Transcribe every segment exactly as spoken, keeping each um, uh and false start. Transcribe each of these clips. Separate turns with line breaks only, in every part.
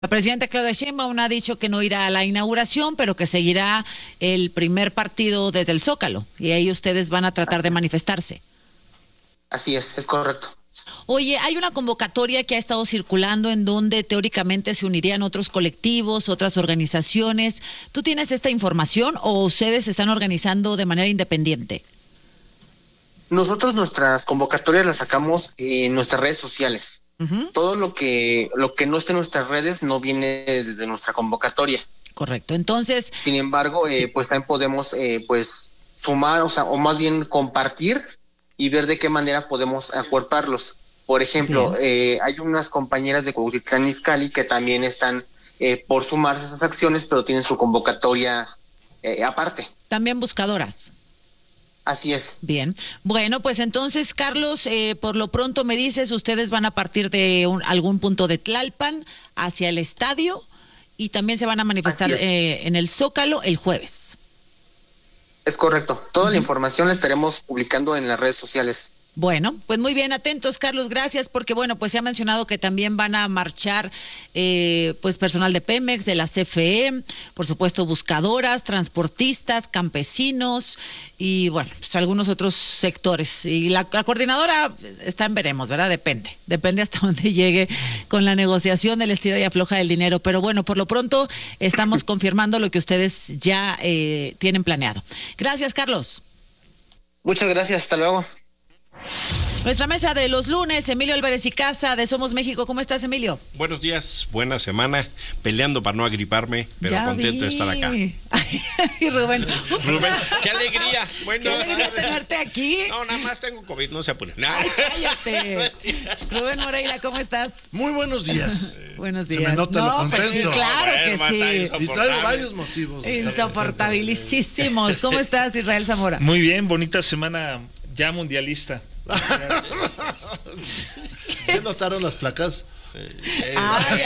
La presidenta Claudia Sheinbaum ha dicho que no irá a la inauguración, pero que seguirá el primer partido desde el Zócalo, y ahí ustedes van a tratar de manifestarse.
Así es, es correcto.
Oye, hay una convocatoria que ha estado circulando en donde teóricamente se unirían otros colectivos, otras organizaciones. ¿Tú tienes esta información o ustedes se están organizando de manera independiente?
Nosotros nuestras convocatorias las sacamos en nuestras redes sociales. Uh-huh. Todo lo que lo que no esté en nuestras redes no viene desde nuestra convocatoria.
Correcto. Entonces,
sin embargo, sí. eh, pues también podemos eh, pues sumar, o sea, o más bien compartir y ver de qué manera podemos acuerparlos. Por ejemplo, eh, hay unas compañeras de Cuautitlán Izcalli que también están eh, por sumarse a esas acciones, pero tienen su convocatoria eh, aparte.
También buscadoras.
Así es.
Bien. Bueno, pues entonces, Carlos, eh, por lo pronto me dices, ustedes van a partir de un, algún punto de Tlalpan hacia el estadio y también se van a manifestar eh, en el Zócalo el jueves.
Es correcto. Toda uh-huh. la información la estaremos publicando en las redes sociales.
Bueno, pues muy bien, atentos, Carlos, gracias, porque bueno, pues se ha mencionado que también van a marchar eh, pues personal de Pemex, de la C F E, por supuesto buscadoras, transportistas, campesinos y bueno, pues algunos otros sectores. Y la, la coordinadora está en veremos, ¿verdad? Depende, depende hasta dónde llegue con la negociación del estira y afloja del dinero, pero bueno, por lo pronto estamos confirmando lo que ustedes ya eh, tienen planeado. Gracias, Carlos.
Muchas gracias, hasta luego.
Nuestra mesa de los lunes, Emilio Álvarez y Casa de Somos México. ¿Cómo estás, Emilio?
Buenos días, buena semana, peleando para no agriparme, pero
ya
contento
vi.
de estar acá.
Y Rubén.
Rubén, qué alegría. Bueno,
qué alegría tenerte aquí.
No, nada más tengo COVID, no se apure. No.
Ay, cállate. Rubén Moreira, ¿cómo estás?
Muy buenos días.
Buenos días.
Se me nota
no,
lo contento.
Pues sí, claro que sí.
Y traigo varios motivos.
Insoportabilísimos. ¿Cómo estás, Israel Zamora?
Muy bien, bonita semana ya mundialista.
¿Se notaron las placas?
Ay,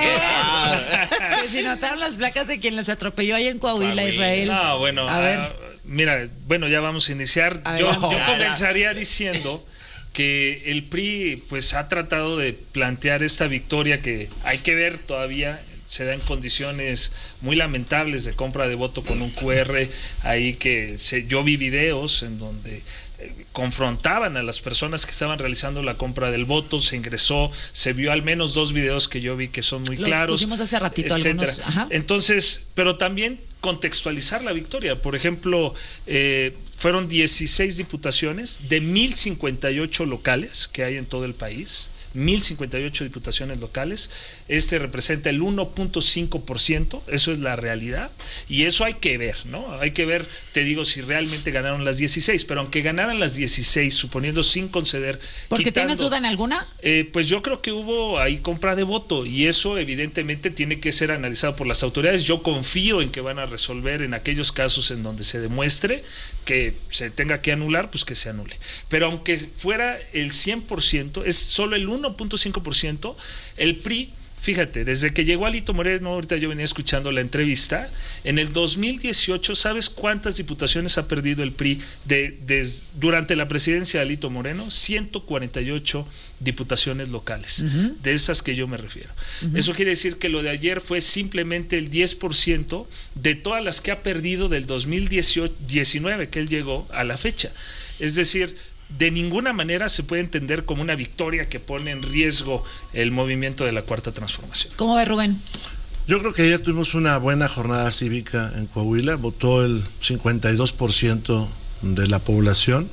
ay, que si notaron las placas de quien les atropelló ahí en Coahuila, Coahuila. Israel.
No, bueno,
a ver.
Uh, mira, bueno, ya vamos a iniciar. A yo, yo comenzaría diciendo que el P R I pues ha tratado de plantear esta victoria que hay que ver todavía. Se da en condiciones muy lamentables de compra de voto con un cu erre, ahí que se, yo vi videos en donde eh, confrontaban a las personas que estaban realizando la compra del voto, se ingresó, se vio al menos dos videos que yo vi que son muy
Los
claros.
Pusimos hace ratito algunos. Ajá.
Entonces, pero también contextualizar la victoria. Por ejemplo, eh, fueron dieciséis diputaciones de mil cincuenta y ocho locales que hay en todo el país. mil cincuenta y ocho diputaciones locales, este representa el uno punto cinco por ciento, eso es la realidad, y eso hay que ver, ¿no? Hay que ver, te digo, si realmente ganaron las dieciséis, pero aunque ganaran las dieciséis, suponiendo sin conceder...
¿Porque quitando, tienes duda en alguna?
Eh, pues yo creo que hubo ahí compra de voto, y eso evidentemente tiene que ser analizado por las autoridades. Yo confío en que van a resolver en aquellos casos en donde se demuestre que se tenga que anular, pues que se anule. Pero aunque fuera el cien por ciento, es solo el uno punto cinco por ciento, el P R I, fíjate, desde que llegó Alito Moreno, ahorita yo venía escuchando la entrevista, en el dos mil dieciocho, ¿sabes cuántas diputaciones ha perdido el P R I de, de, durante la presidencia de Alito Moreno? ciento cuarenta y ocho diputaciones locales, uh-huh. de esas que yo me refiero. Uh-huh. Eso quiere decir que lo de ayer fue simplemente el diez por ciento de todas las que ha perdido del dos mil diecinueve que él llegó a la fecha. Es decir, de ninguna manera se puede entender como una victoria que pone en riesgo el movimiento de la Cuarta Transformación.
¿Cómo ve, Rubén?
Yo creo que ayer tuvimos una buena jornada cívica en Coahuila, votó el cincuenta y dos por ciento de la población,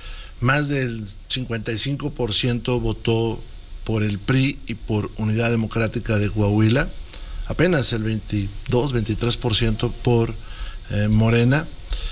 más del cincuenta y cinco por ciento votó por el P R I y por Unidad Democrática de Coahuila, apenas el veintidós, veintitrés por ciento por eh, Morena.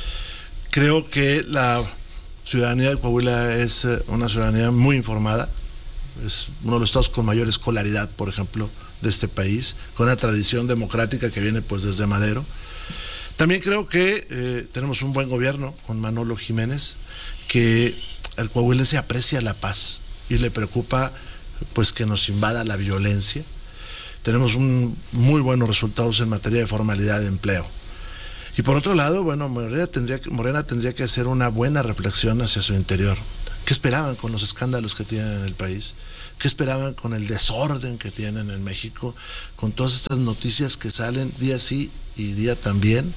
Creo que la ciudadanía de Coahuila es una ciudadanía muy informada, es uno de los estados con mayor escolaridad, por ejemplo, de este país, con una tradición democrática que viene pues desde Madero. También creo que eh, tenemos un buen gobierno con Manolo Jiménez, que al coahuilense aprecia la paz y le preocupa pues que nos invada la violencia. Tenemos un, muy buenos resultados en materia de formalidad de empleo. Y por otro lado, bueno, Morena tendría, Morena tendría que hacer una buena reflexión hacia su interior. ¿Qué esperaban con los escándalos que tienen en el país? ¿Qué esperaban con el desorden que tienen en México? Con todas estas noticias que salen día sí y día también.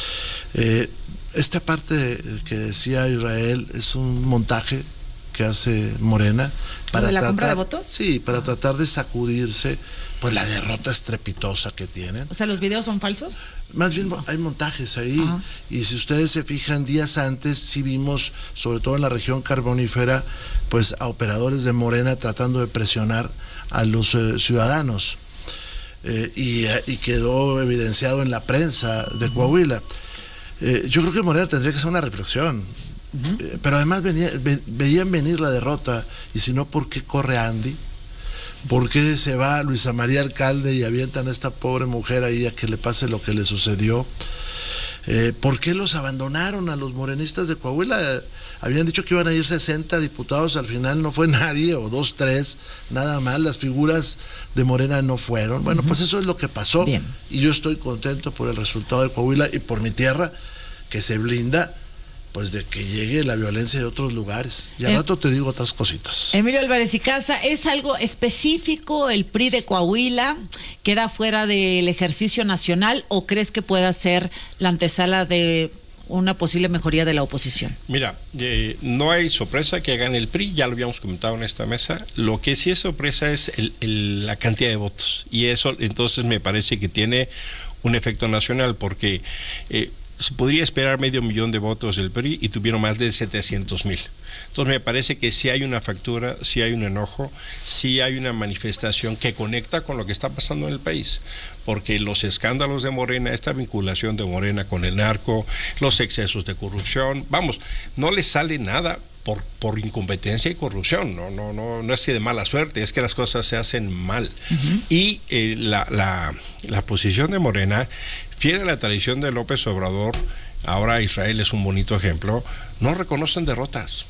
Eh, esta parte que decía Israel es un montaje que hace Morena para
¿de la
tratar,
compra de votos?
Sí, para ah. tratar de sacudirse pues la derrota estrepitosa que tienen.
O sea, ¿los videos son falsos?
Más bien hay montajes ahí, uh-huh. y si ustedes se fijan, días antes sí vimos, sobre todo en la región carbonífera, pues a operadores de Morena tratando de presionar a los eh, ciudadanos, eh, y, y quedó evidenciado en la prensa de uh-huh. Coahuila. Eh, yo creo que Morena tendría que hacer una reflexión, uh-huh. eh, pero además venía, ve, veían venir la derrota, y si no, ¿por qué corre Andy? ¿Por qué se va Luisa María Alcalde y avientan a esta pobre mujer ahí a que le pase lo que le sucedió? Eh, ¿Por qué los abandonaron a los morenistas de Coahuila? Habían dicho que iban a ir sesenta diputados, al final no fue nadie, o dos, tres, nada más, las figuras de Morena no fueron. Bueno, uh-huh. pues eso es lo que pasó. Bien. Y yo estoy contento por el resultado de Coahuila y por mi tierra, que se blinda pues de que llegue la violencia de otros lugares. Y al eh, rato te digo otras cositas.
Emilio Álvarez y Casa, ¿es algo específico el P R I de Coahuila? ¿Queda fuera del ejercicio nacional o crees que pueda ser la antesala de una posible mejoría de la oposición?
Mira, eh, no hay sorpresa que gane el P R I, ya lo habíamos comentado en esta mesa. Lo que sí es sorpresa es el, el, la cantidad de votos. Y eso entonces me parece que tiene un efecto nacional, porque eh, se podría esperar medio millón de votos del P R I y tuvieron más de setecientos mil. Entonces me parece que sí hay una factura, sí hay un enojo, sí hay una manifestación que conecta con lo que está pasando en el país, porque los escándalos de Morena, esta vinculación de Morena con el narco, los excesos de corrupción, vamos, no les sale nada por, por incompetencia y corrupción, no, no, no, no es que de mala suerte, es que las cosas se hacen mal. Uh-huh. Y eh, la, la, la posición de Morena, fiel a la tradición de López Obrador, ahora Israel es un bonito ejemplo, no reconocen derrotas.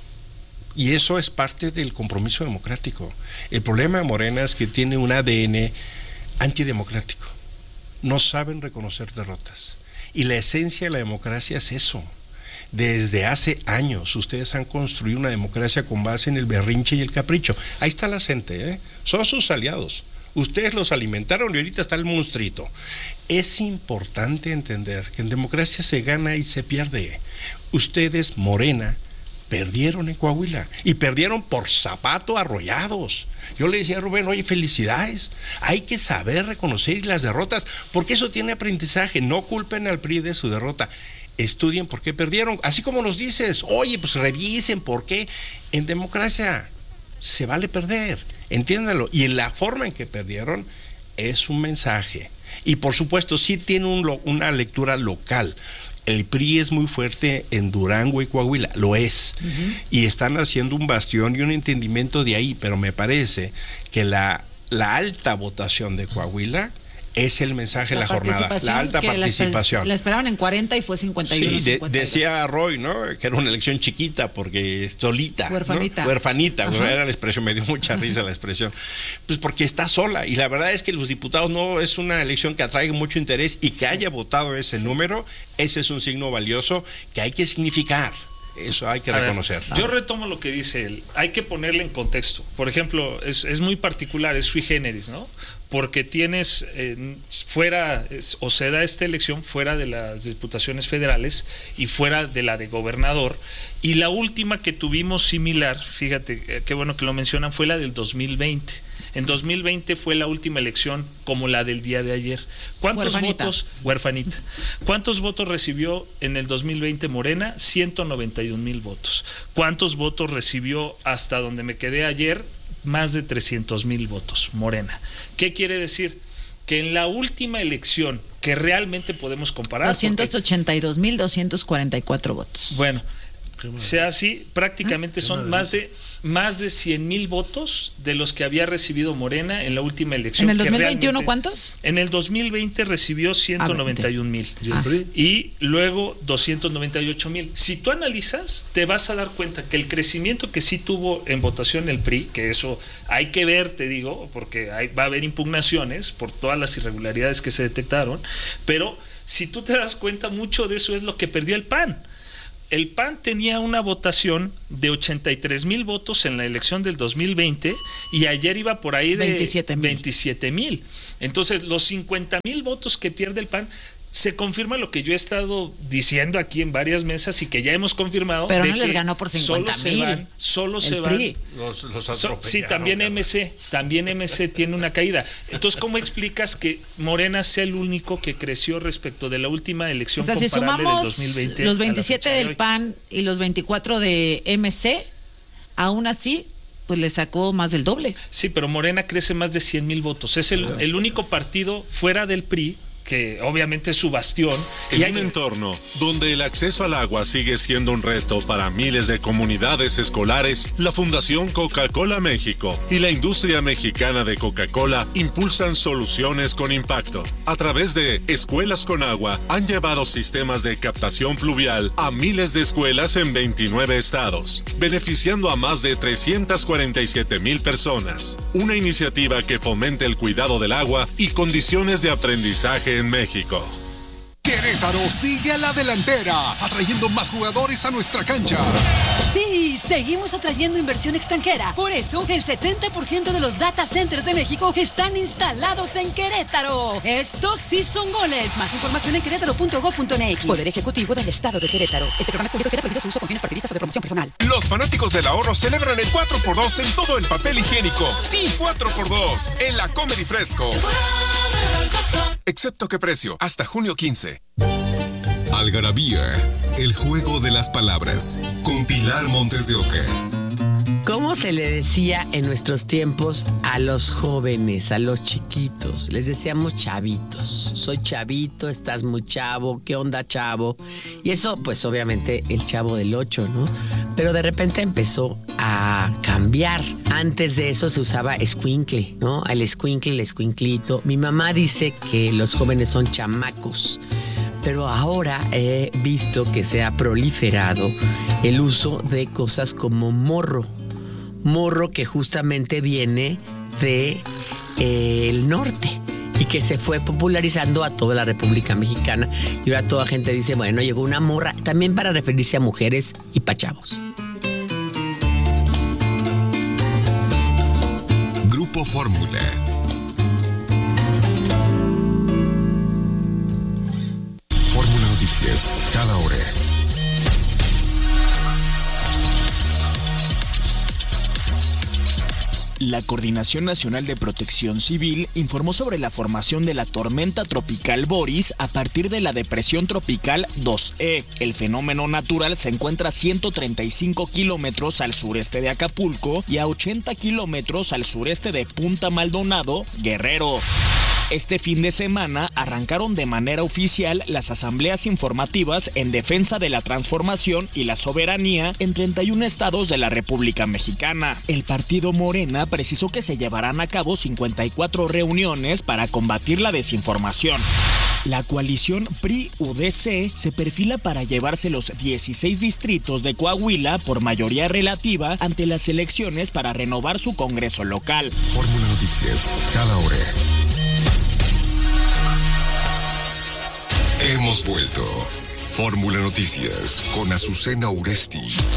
Y eso es parte del compromiso democrático. El problema de Morena es que tiene un A D N antidemocrático. No saben reconocer derrotas. Y la esencia de la democracia es eso. Desde hace años ustedes han construido una democracia con base en el berrinche y el capricho. Ahí está la gente, ¿eh? Son sus aliados. Ustedes los alimentaron y ahorita está el monstruito. Es importante entender que en democracia se gana y se pierde. Ustedes, Morena, perdieron en Coahuila y perdieron por zapato arrollados. Yo le decía a Rubén, oye, felicidades, hay que saber reconocer las derrotas, porque eso tiene aprendizaje. No culpen al P R I de su derrota, estudien por qué perdieron, así como nos dices, oye, pues revisen por qué. En democracia se vale perder, entiéndanlo, y en la forma en que perdieron es un mensaje, y por supuesto sí tiene un, una lectura local. El P R I es muy fuerte en Durango y Coahuila, lo es, uh-huh. y están haciendo un bastión y un entendimiento de ahí, pero me parece que la, la alta votación de Coahuila es el mensaje de la, la jornada, la alta participación.
La, la esperaban en cuarenta y fue cincuenta y uno. Sí, de,
decía Roy, ¿no? Que era una elección chiquita porque solita,
huerfanita,
¿no? Huerfanita, era la expresión, me dio mucha risa la expresión. Pues porque está sola, y la verdad es que los diputados no es una elección que atraiga mucho interés, y que haya votado ese sí. número, ese es un signo valioso que hay que significar. Eso hay que a reconocer.
Ver, yo retomo lo que dice él, hay que ponerle en contexto. Por ejemplo, es, es muy particular, es sui generis, ¿no? Porque tienes eh, fuera, es, o se da esta elección fuera de las diputaciones federales y fuera de la de gobernador, y la última que tuvimos similar, fíjate, eh, qué bueno que lo mencionan, fue la del dos mil veinte. En dos mil veinte fue la última elección como la del día de ayer. ¿Cuántos huerfanita. votos? Huerfanita. ¿Cuántos votos recibió en el dos mil veinte Morena? ciento noventa y un mil votos. ¿Cuántos votos recibió hasta donde me quedé ayer? Más de trescientos mil votos, Morena. ¿Qué quiere decir? Que en la última elección que realmente podemos comparar...
doscientos ochenta y dos mil doscientos cuarenta y cuatro votos.
Bueno, sea así, prácticamente ¿Eh? son más de más de cien mil votos de los que había recibido Morena en la última elección.
¿En el dos mil veintiuno cuántos?
En el dos mil veinte recibió ciento noventa y un mil ah, y luego doscientos noventa y ocho mil. Si tú analizas, te vas a dar cuenta que el crecimiento que sí tuvo en votación el P R I, que eso hay que ver, te digo, porque hay, va a haber impugnaciones por todas las irregularidades que se detectaron, pero si tú te das cuenta, mucho de eso es lo que perdió el P A N. el P A N tenía una votación de ochenta y tres mil votos en la elección del dos mil veinte y ayer iba por ahí de veintisiete mil. Entonces, los cincuenta mil votos que pierde el P A N se confirma lo que yo he estado diciendo aquí en varias mesas y que ya hemos confirmado.
Pero
de
no les
que
ganó por cincuenta
solo
mil.
Se van, solo se van.
Los, los
So, sí, también M C, también M C tiene una caída. Entonces, ¿cómo explicas que Morena sea el único que creció respecto de la última elección
O sea, si
comparable
sumamos
del dos mil veinte?
los veintisiete
de
del
hoy?
P A N y los veinticuatro de M C, aún así, pues le sacó más del doble.
Sí, pero Morena crece más de cien mil votos. Es el, el único partido fuera del P R I que obviamente es su bastión.
En
y hay...
un entorno donde el acceso al agua sigue siendo un reto para miles de comunidades escolares, la Fundación Coca-Cola México y la industria mexicana de Coca-Cola impulsan soluciones con impacto. A través de Escuelas con Agua, han llevado sistemas de captación pluvial a miles de escuelas en veintinueve estados, beneficiando a más de trescientas cuarenta y siete mil personas. Una iniciativa que fomente el cuidado del agua y condiciones de aprendizaje en México.
Querétaro sigue a la delantera, atrayendo más jugadores a nuestra cancha.
Sí, seguimos atrayendo inversión extranjera. Por eso, el setenta por ciento de los data centers de México están instalados en Querétaro. Estos sí son goles. Más información en querétaro punto gob punto m x. Poder Ejecutivo del Estado de Querétaro. Este programa es público y queda prohibido su uso con fines partidistas o de promoción personal.
Los fanáticos del ahorro celebran el cuatro por dos en todo el papel higiénico. Sí, cuatro por dos en la Comedy Fresco. Excepto qué precio, hasta junio quince.
Algarabía, el juego de las palabras, con Pilar Montes de Oca.
¿Cómo se le decía en nuestros tiempos a los jóvenes, a los chiquitos? Les decíamos chavitos. Soy chavito, estás muy chavo, ¿qué onda, chavo? Y eso, pues obviamente, el Chavo del Ocho, ¿no? Pero de repente empezó a cambiar. Antes de eso se usaba escuincle, ¿no? El escuincle, el escuinclito. Mi mamá dice que los jóvenes son chamacos. Pero ahora he visto que se ha proliferado el uso de cosas como morro. Morro que justamente viene de eh, el norte y que se fue popularizando a toda la República Mexicana. Y ahora toda gente dice, bueno, llegó una morra, también para referirse a mujeres y pa' chavos.
Grupo Fórmula. Fórmula Noticias, cada hora.
La Coordinación Nacional de Protección Civil informó sobre la formación de la tormenta tropical Boris a partir de la depresión tropical dos E. El fenómeno natural se encuentra a ciento treinta y cinco kilómetros al sureste de Acapulco y a ochenta kilómetros al sureste de Punta Maldonado, Guerrero. Este fin de semana arrancaron de manera oficial las asambleas informativas en defensa de la transformación y la soberanía en treinta y un estados de la República Mexicana. El partido Morena precisó que se llevarán a cabo cincuenta y cuatro reuniones para combatir la desinformación. La coalición P R I-U D C se perfila para llevarse los dieciséis distritos de Coahuila por mayoría relativa ante las elecciones para renovar su Congreso local.
Fórmula Noticias, cada hora. Hemos vuelto. Fórmula Noticias con Azucena Uresti.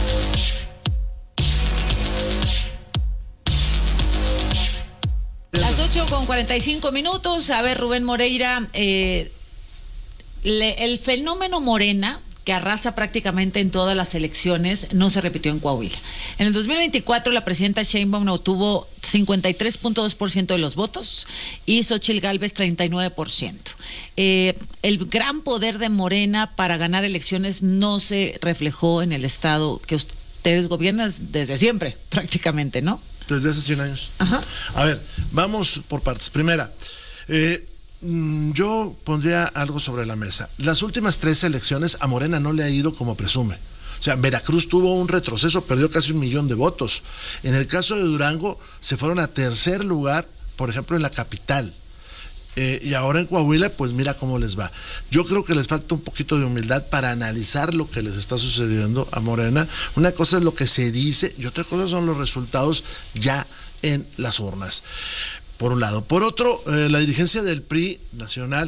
Las ocho con cuarenta y cinco minutos. A ver, Rubén Moreira, eh, le, el fenómeno Morena, que arrasa prácticamente en todas las elecciones, no se repitió en Coahuila. En el dos mil veinticuatro la presidenta Sheinbaum obtuvo cincuenta y tres punto dos por ciento de los votos y Xóchitl Gálvez treinta y nueve por ciento. Eh, el gran poder de Morena para ganar elecciones no se reflejó en el estado que ustedes gobiernan desde siempre, prácticamente, ¿no?
Desde hace cien años.
Ajá.
A ver, vamos por partes. Primera, eh, yo pondría algo sobre la mesa. Las últimas tres elecciones a Morena no le ha ido como presume. O sea, Veracruz tuvo un retroceso, perdió casi un millón de votos. En el caso de Durango, se fueron a tercer lugar, por ejemplo, en la capital. Eh, y ahora en Coahuila, pues mira cómo les va. Yo creo que les falta un poquito de humildad para analizar lo que les está sucediendo a Morena. Una cosa es lo que se dice y otra cosa son los resultados ya en las urnas. Por un lado. Por otro, eh, la dirigencia del P R I nacional,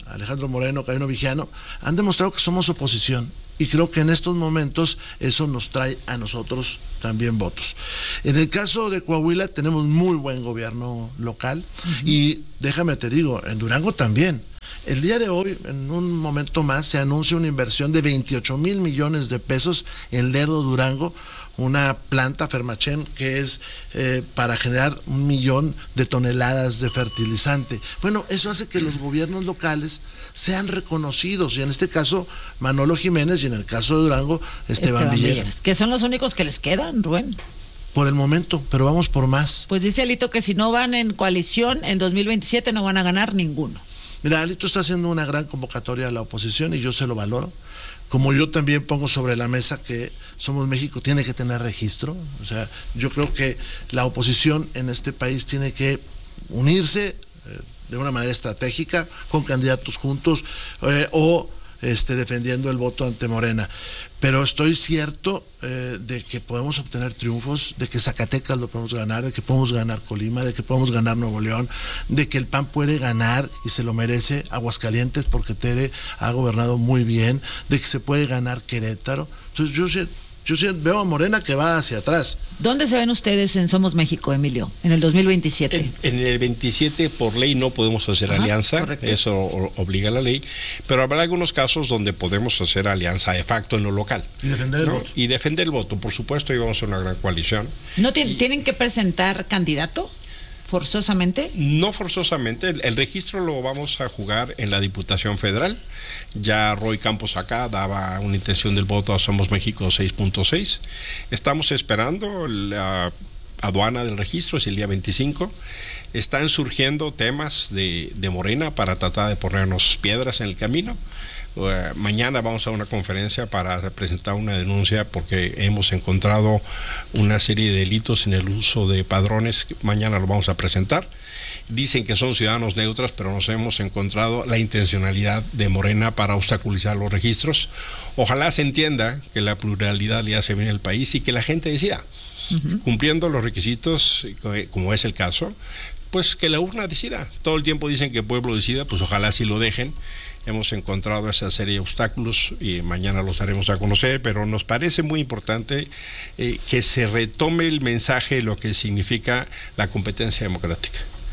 Alejandro Moreno, Gabino Vigiano, han demostrado que somos oposición. Y creo que en estos momentos eso nos trae a nosotros también votos. En el caso de Coahuila tenemos muy buen gobierno local, uh-huh. y déjame te digo, en Durango también. El día de hoy, en un momento más, se anuncia una inversión de veintiocho mil millones de pesos en Lerdo, Durango, una planta Fermachem que es eh, para generar un millón de toneladas de fertilizante. Bueno, eso hace que los gobiernos locales sean reconocidos, y en este caso Manolo Jiménez, y en el caso de Durango Esteban, Esteban Villegas. Villegas.
Que son los únicos que les quedan, Rubén.
Por el momento, pero vamos por más.
Pues dice Alito que si no van en coalición en dos mil veintisiete no van a ganar ninguno.
Mira, Alito está haciendo una gran convocatoria a la oposición y yo se lo valoro. Como yo también pongo sobre la mesa que Somos México tiene que tener registro. O sea, yo creo que la oposición en este país tiene que unirse eh, de una manera estratégica, con candidatos juntos, eh, o este, defendiendo el voto ante Morena. Pero estoy cierto eh, de que podemos obtener triunfos, de que Zacatecas lo podemos ganar, de que podemos ganar Colima, de que podemos ganar Nuevo León, de que el P A N puede ganar y se lo merece Aguascalientes porque Tere ha gobernado muy bien, de que se puede ganar Querétaro. Entonces yo sé, yo sí veo a Morena que va hacia atrás.
¿Dónde se ven ustedes en Somos México, Emilio, en el dos mil veintisiete?
En, en el veintisiete, por ley, no podemos hacer Ajá, alianza, correcto. Eso o, obliga la ley, pero habrá algunos casos donde podemos hacer alianza de facto en lo local.
Y defender el
¿no?
voto.
Y defender el voto, por supuesto, y vamos a hacer una gran coalición.
¿No t-
y,
tienen que presentar candidato? ¿Forzosamente?
No forzosamente, el, el registro lo vamos a jugar en la Diputación Federal. Ya Roy Campos acá daba una intención del voto a Somos México seis punto seis. Estamos esperando la aduana del registro, es el día veinticinco. Están surgiendo temas de, de Morena para tratar de ponernos piedras en el camino. Uh, mañana vamos a una conferencia para presentar una denuncia porque hemos encontrado una serie de delitos en el uso de padrones. Mañana lo vamos a presentar. Dicen que son ciudadanos neutros, pero nos hemos encontrado la intencionalidad de Morena para obstaculizar los registros. Ojalá se entienda que la pluralidad le hace bien al país y que la gente decida, uh-huh. cumpliendo los requisitos, como es el caso, pues que la urna decida. Todo el tiempo dicen que el pueblo decida, pues ojalá sí lo dejen. Hemos encontrado esa serie de obstáculos y mañana los daremos a conocer, pero nos parece muy importante eh, que se retome el mensaje de lo que significa la competencia democrática.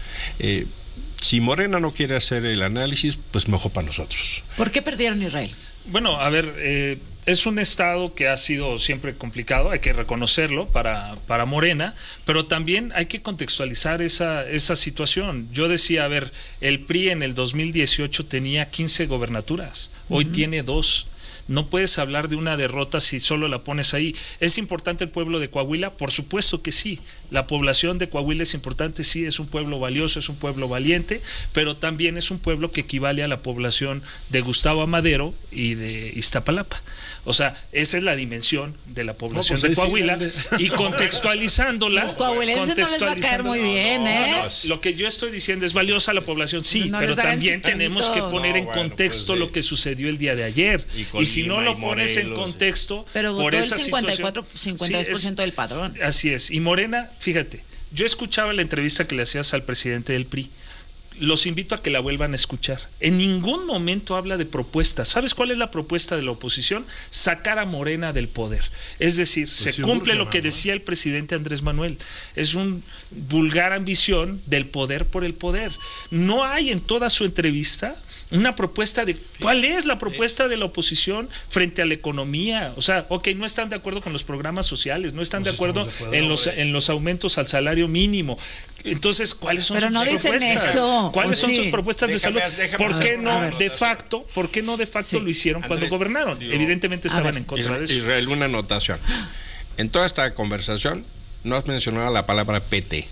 Eh, si Morena no quiere hacer el análisis, pues mejor para nosotros.
¿Por qué perdieron Israel?
Bueno, a ver, eh, es un estado que ha sido siempre complicado, hay que reconocerlo para, para Morena, pero también hay que contextualizar esa, esa situación. Yo decía, a ver, el P R I en el dos mil dieciocho tenía quince gobernaturas, hoy uh-huh. tiene dos. No puedes hablar de una derrota si solo la pones ahí. ¿Es importante el pueblo de Coahuila? Por supuesto que sí. La población de Coahuila es importante, sí, es un pueblo valioso, es un pueblo valiente, pero también es un pueblo que equivale a la población de Gustavo Amadero y de Iztapalapa. O sea, esa es la dimensión de la población no, pues de Coahuila, sí, y contextualizándola.
Los coahuilenses no les va a caer muy bien, no, ¿eh?
No, no, lo que yo estoy diciendo es valiosa la población, sí, no pero también tenemos que poner no, en bueno, contexto pues, sí. lo que sucedió el día de ayer. Y, Colima, y si no lo pones Morelos, en contexto,
pero votó
por esa
el cincuenta y cuatro, cincuenta y dos por ciento
sí,
del padrón.
Así es. Y Morena, fíjate, yo escuchaba la entrevista que le hacías al presidente del P R I. Los invito a que la vuelvan a escuchar. En ningún momento habla de propuestas. ¿Sabes cuál es la propuesta de la oposición? Sacar a Morena del poder. Es decir, pues se sí, cumple lo que decía el presidente Andrés Manuel. Es una vulgar ambición del poder por el poder. No hay en toda su entrevista una propuesta de cuál es la propuesta de la oposición frente a la economía. O sea, ok, no están de acuerdo con los programas sociales, no están de acuerdo, de acuerdo en los en los aumentos al salario mínimo. Entonces, ¿cuáles son
Pero
sus
no
propuestas?
Dicen eso.
¿Cuáles son
sí.
sus propuestas déjame, de salud?
Déjame,
¿Por qué
ver,
no
ver,
de facto, por qué no de facto sí. lo hicieron Andrés, cuando gobernaron? Digo, Evidentemente estaban ver, en contra
Israel,
de eso.
Israel, una anotación. En toda esta conversación no has mencionado la palabra P T.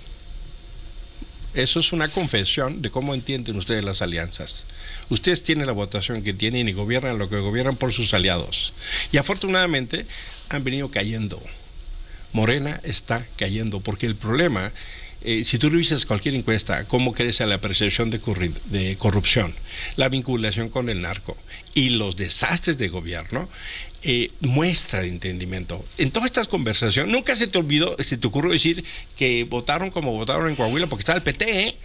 Eso es una confesión de cómo entienden ustedes las alianzas. Ustedes tienen la votación que tienen y gobiernan lo que gobiernan por sus aliados. Y afortunadamente han venido cayendo. Morena está cayendo, porque el problema, eh, si tú revisas cualquier encuesta, cómo crece la percepción de, corri- de corrupción, la vinculación con el narco y los desastres de gobierno, Eh, muestra el entendimiento. En todas estas conversaciones, nunca se te olvidó, se te ocurrió decir que votaron como votaron en Coahuila porque estaba el P T, ¿eh?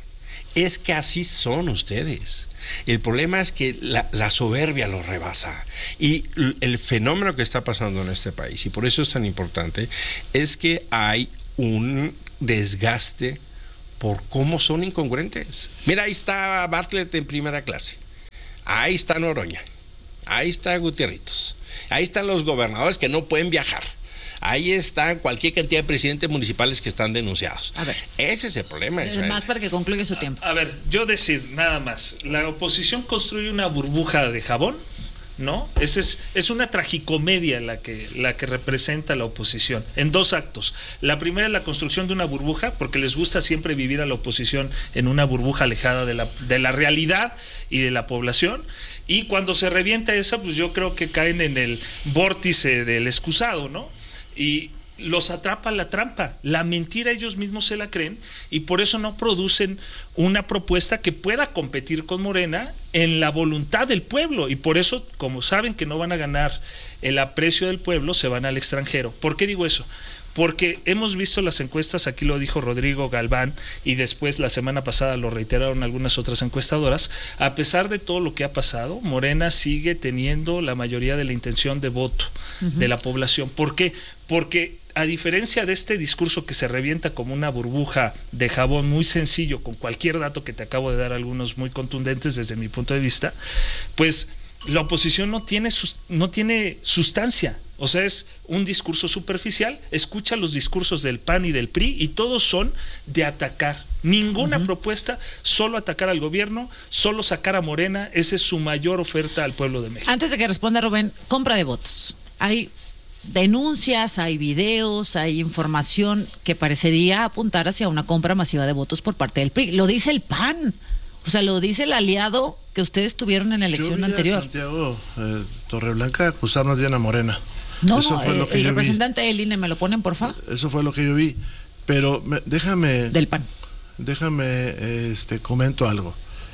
Es que así son ustedes. El problema es que la, la soberbia los rebasa. Y el fenómeno que está pasando en este país, y por eso es tan importante, es que hay un desgaste por cómo son incongruentes. Mira, ahí está Bartlett en primera clase. Ahí está Noroña. Ahí está Gutierritos. Ahí están los gobernadores que no pueden viajar. Ahí están cualquier cantidad de presidentes municipales que están denunciados. A ver, ese es el problema.
Es más para que concluya su tiempo.
A, a ver, yo decir nada más, la oposición construye una burbuja de jabón, ¿no? Ese es, es una tragicomedia la que, la que representa la oposición, en dos actos. La primera es la construcción de una burbuja, porque les gusta siempre vivir a la oposición en una burbuja alejada de la, de la realidad y de la población. Y cuando se revienta esa, pues yo creo que caen en el vórtice del excusado, ¿no? Y los atrapa la trampa, la mentira ellos mismos se la creen y por eso no producen una propuesta que pueda competir con Morena en la voluntad del pueblo y por eso, como saben que no van a ganar el aprecio del pueblo, se van al extranjero. ¿Por qué digo eso? Porque hemos visto las encuestas, aquí lo dijo Rodrigo Galván y después la semana pasada lo reiteraron algunas otras encuestadoras, a pesar de todo lo que ha pasado, Morena sigue teniendo la mayoría de la intención de voto uh-huh. de la población. ¿Por qué? Porque a diferencia de este discurso que se revienta como una burbuja de jabón muy sencillo, con cualquier dato que te acabo de dar, algunos muy contundentes desde mi punto de vista, pues la oposición no tiene, sus, no tiene sustancia. O sea, es un discurso superficial, escucha los discursos del P A N y del P R I y todos son de atacar. Ninguna uh-huh. propuesta, solo atacar al gobierno, solo sacar a Morena, esa es su mayor oferta al pueblo de México.
Antes de que responda Rubén, compra de votos. Hay denuncias, hay videos, hay información que parecería apuntar hacia una compra masiva de votos por parte del P R I. Lo dice el P A N. O sea, lo dice el aliado que ustedes tuvieron en la elección
yo vi
anterior.
A Santiago eh, Torreblanca acusarnos bien a Morena.
No,
Eso
no,
fue
eh,
lo que
el
yo
representante
vi.
del I N E, ¿me lo ponen, por favor?
Eso fue lo que yo vi. Pero me, déjame...
Del P A N.
Déjame, este, comento algo.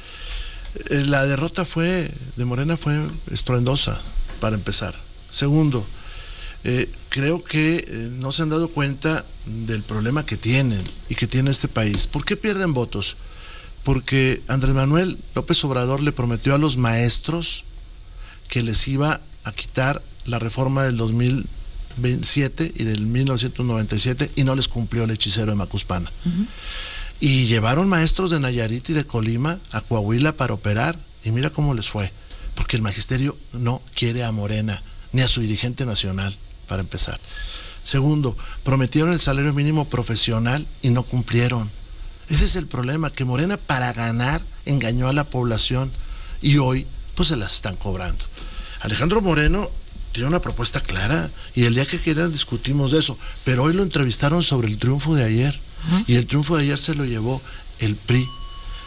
Eh, la derrota fue, de Morena fue estruendosa, para empezar. Segundo, eh, creo que eh, no se han dado cuenta del problema que tienen y que tiene este país. ¿Por qué pierden votos? Porque Andrés Manuel López Obrador le prometió a los maestros que les iba a quitar la reforma del dos mil siete y del mil novecientos noventa y siete y no les cumplió el hechicero de Macuspana. Uh-huh. Y llevaron maestros de Nayarit y de Colima a Coahuila para operar y mira cómo les fue, porque el magisterio no quiere a Morena ni a su dirigente nacional, para empezar. Segundo, prometieron el salario mínimo profesional y no cumplieron. Ese es el problema, que Morena para ganar engañó a la población y hoy pues se las están cobrando. Alejandro Moreno tiene una propuesta clara y el día que quieran discutimos de eso, pero hoy lo entrevistaron sobre el triunfo de ayer uh-huh. y el triunfo de ayer se lo llevó el P R I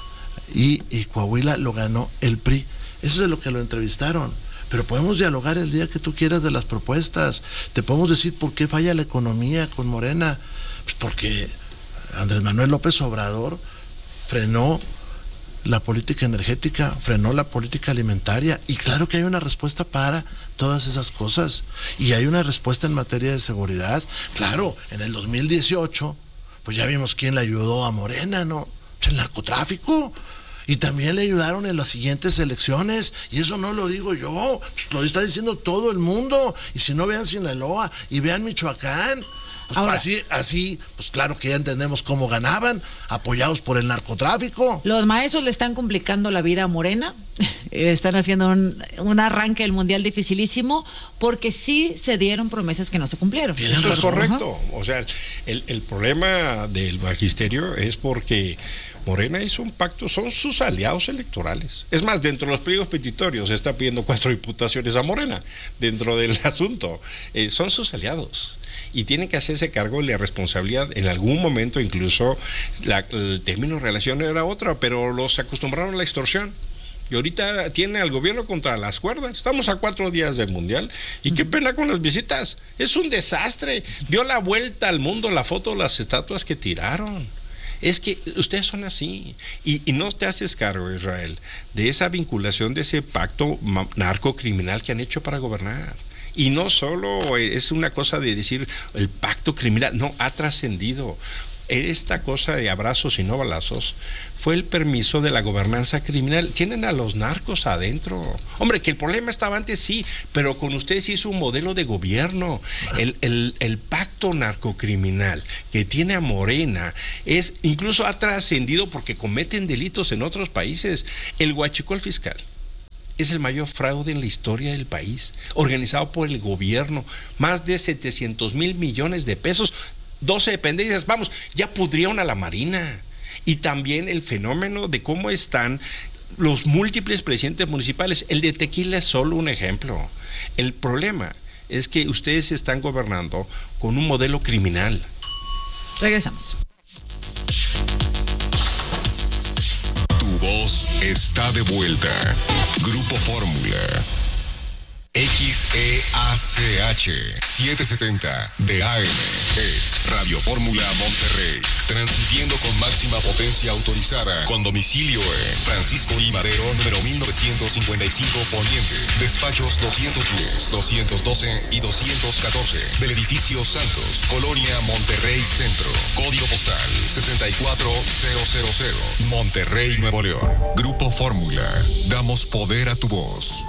y, y Coahuila lo ganó el P R I. Eso es de lo que lo entrevistaron. Pero podemos dialogar el día que tú quieras de las propuestas. Te podemos decir por qué falla la economía con Morena. Pues porque Andrés Manuel López Obrador frenó la política energética, frenó la política alimentaria, y claro que hay una respuesta para todas esas cosas, y hay una respuesta en materia de seguridad. Claro, en el dos mil dieciocho, pues ya vimos quién le ayudó a Morena, ¿no? El narcotráfico. Y también le ayudaron en las siguientes elecciones, y eso no lo digo yo, pues lo está diciendo todo el mundo. Y si no, vean Sinaloa y vean Michoacán. Pues Ahora, así, así, pues claro que ya entendemos cómo ganaban, apoyados por el narcotráfico.
Los maestros le están complicando la vida a Morena, están haciendo un, un arranque del mundial dificilísimo, porque sí se dieron promesas que no se cumplieron.
Eso es correcto. O sea, el, el problema del magisterio es porque Morena hizo un pacto, son sus aliados electorales. Es más, dentro de los pliegos petitorios se está pidiendo cuatro diputaciones a Morena, dentro del asunto. Eh, son sus aliados. Y tienen que hacerse cargo de la responsabilidad. En algún momento incluso la, el término de relación era otro, pero los acostumbraron a la extorsión. Y ahorita tiene al gobierno contra las cuerdas. Estamos a cuatro días del mundial. Y qué pena con las visitas. Es un desastre. Dio la vuelta al mundo la foto de las estatuas que tiraron. Es que ustedes son así. Y, y no te haces cargo, Israel, de esa vinculación, de ese pacto narcocriminal que han hecho para gobernar. Y no solo es una cosa de decir el pacto criminal, no, ha trascendido. esta cosa de abrazos y no balazos fue el permiso de la gobernanza criminal. Tienen a los narcos adentro. Hombre, que el problema estaba antes, sí, pero con ustedes hizo un modelo de gobierno. El, el, el pacto narcocriminal que tiene a Morena es, incluso ha trascendido porque cometen delitos en otros países. El huachicol fiscal es el mayor fraude en la historia del país, organizado por el gobierno, más de setecientos mil millones de pesos, doce dependencias, vamos, ya pudrieron a la Marina. Y también el fenómeno de cómo están los múltiples presidentes municipales. El de Tequila es solo un ejemplo. El problema es que ustedes están gobernando con un modelo criminal.
Regresamos.
Tu voz está de vuelta. Grupo Fórmula. X E A C H setecientos setenta de A M es Radio Fórmula Monterrey, transmitiendo con máxima potencia autorizada, con domicilio en Francisco I. Madero, número mil novecientos cincuenta y cinco Poniente, despachos doscientos diez, doscientos doce y doscientos catorce, del edificio Santos, Colonia Monterrey Centro, código postal sesenta y cuatro mil, Monterrey, Nuevo León. Grupo Fórmula, damos poder a tu voz.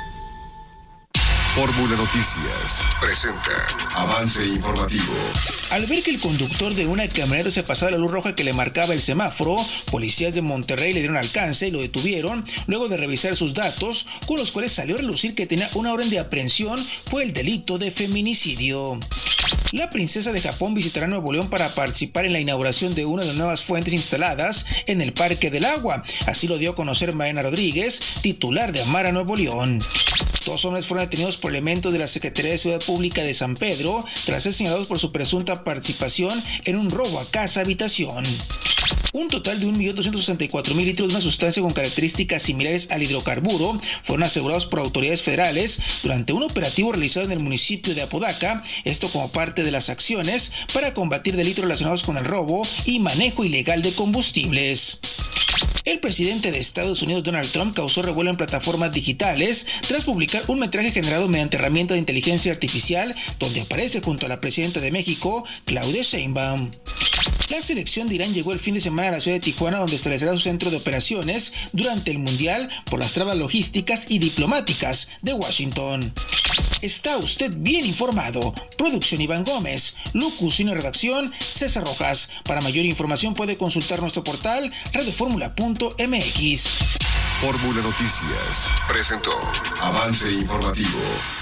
Fórmula Noticias presenta avance informativo.
Al ver que el conductor de una camioneta se pasaba la luz roja que le marcaba el semáforo, policías de Monterrey le dieron alcance y lo detuvieron luego de revisar sus datos, con los cuales salió a relucir que tenía una orden de aprehensión por el delito de feminicidio. La princesa de Japón visitará Nuevo León para participar en la inauguración de una de las nuevas fuentes instaladas en el Parque del Agua. Así lo dio a conocer Mariana Rodríguez, titular de Amara Nuevo León. Dos hombres fueron detenidos por elementos de la Secretaría de Seguridad Pública de San Pedro tras ser señalados por su presunta participación en un robo a casa-habitación. Un total de un millón doscientos sesenta y cuatro mil litros de una sustancia con características similares al hidrocarburo fueron asegurados por autoridades federales durante un operativo realizado en el municipio de Apodaca, esto como parte de las acciones para combatir delitos relacionados con el robo y manejo ilegal de combustibles. El presidente de Estados Unidos, Donald Trump, causó revuelo en plataformas digitales tras publicar un metraje generado mediante herramienta de inteligencia artificial donde aparece junto a la presidenta de México, Claudia Sheinbaum. La selección de Irán llegó el fin de semana a la ciudad de Tijuana, donde establecerá su centro de operaciones durante el Mundial por las trabas logísticas y diplomáticas de Washington. Está usted bien informado. Producción Iván Gómez, locución y redacción César Rojas. Para mayor información puede consultar nuestro portal radioformula punto m x.
Fórmula Noticias presentó avance informativo.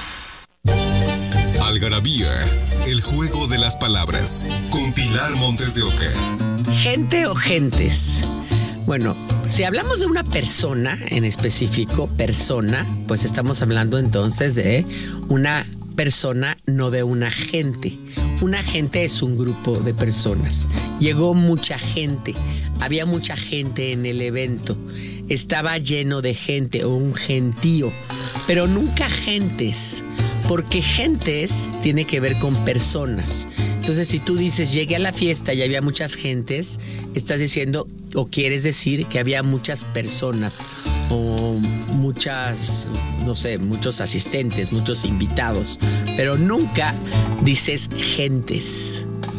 Algarabía, el juego de las palabras, con Pilar Montes de Oca.
¿Gente o gentes? Bueno, si hablamos de una persona en específico, persona, pues estamos hablando entonces de una persona, no de una gente. Una gente es un grupo de personas. Llegó mucha gente, había mucha gente en el evento. Estaba lleno de gente o un gentío, pero nunca gentes. Porque gentes tiene que ver con personas. Entonces, si tú dices, llegué a la fiesta y había muchas gentes, estás diciendo o quieres decir que había muchas personas o muchas, no sé, muchos asistentes, muchos invitados, pero nunca dices gentes.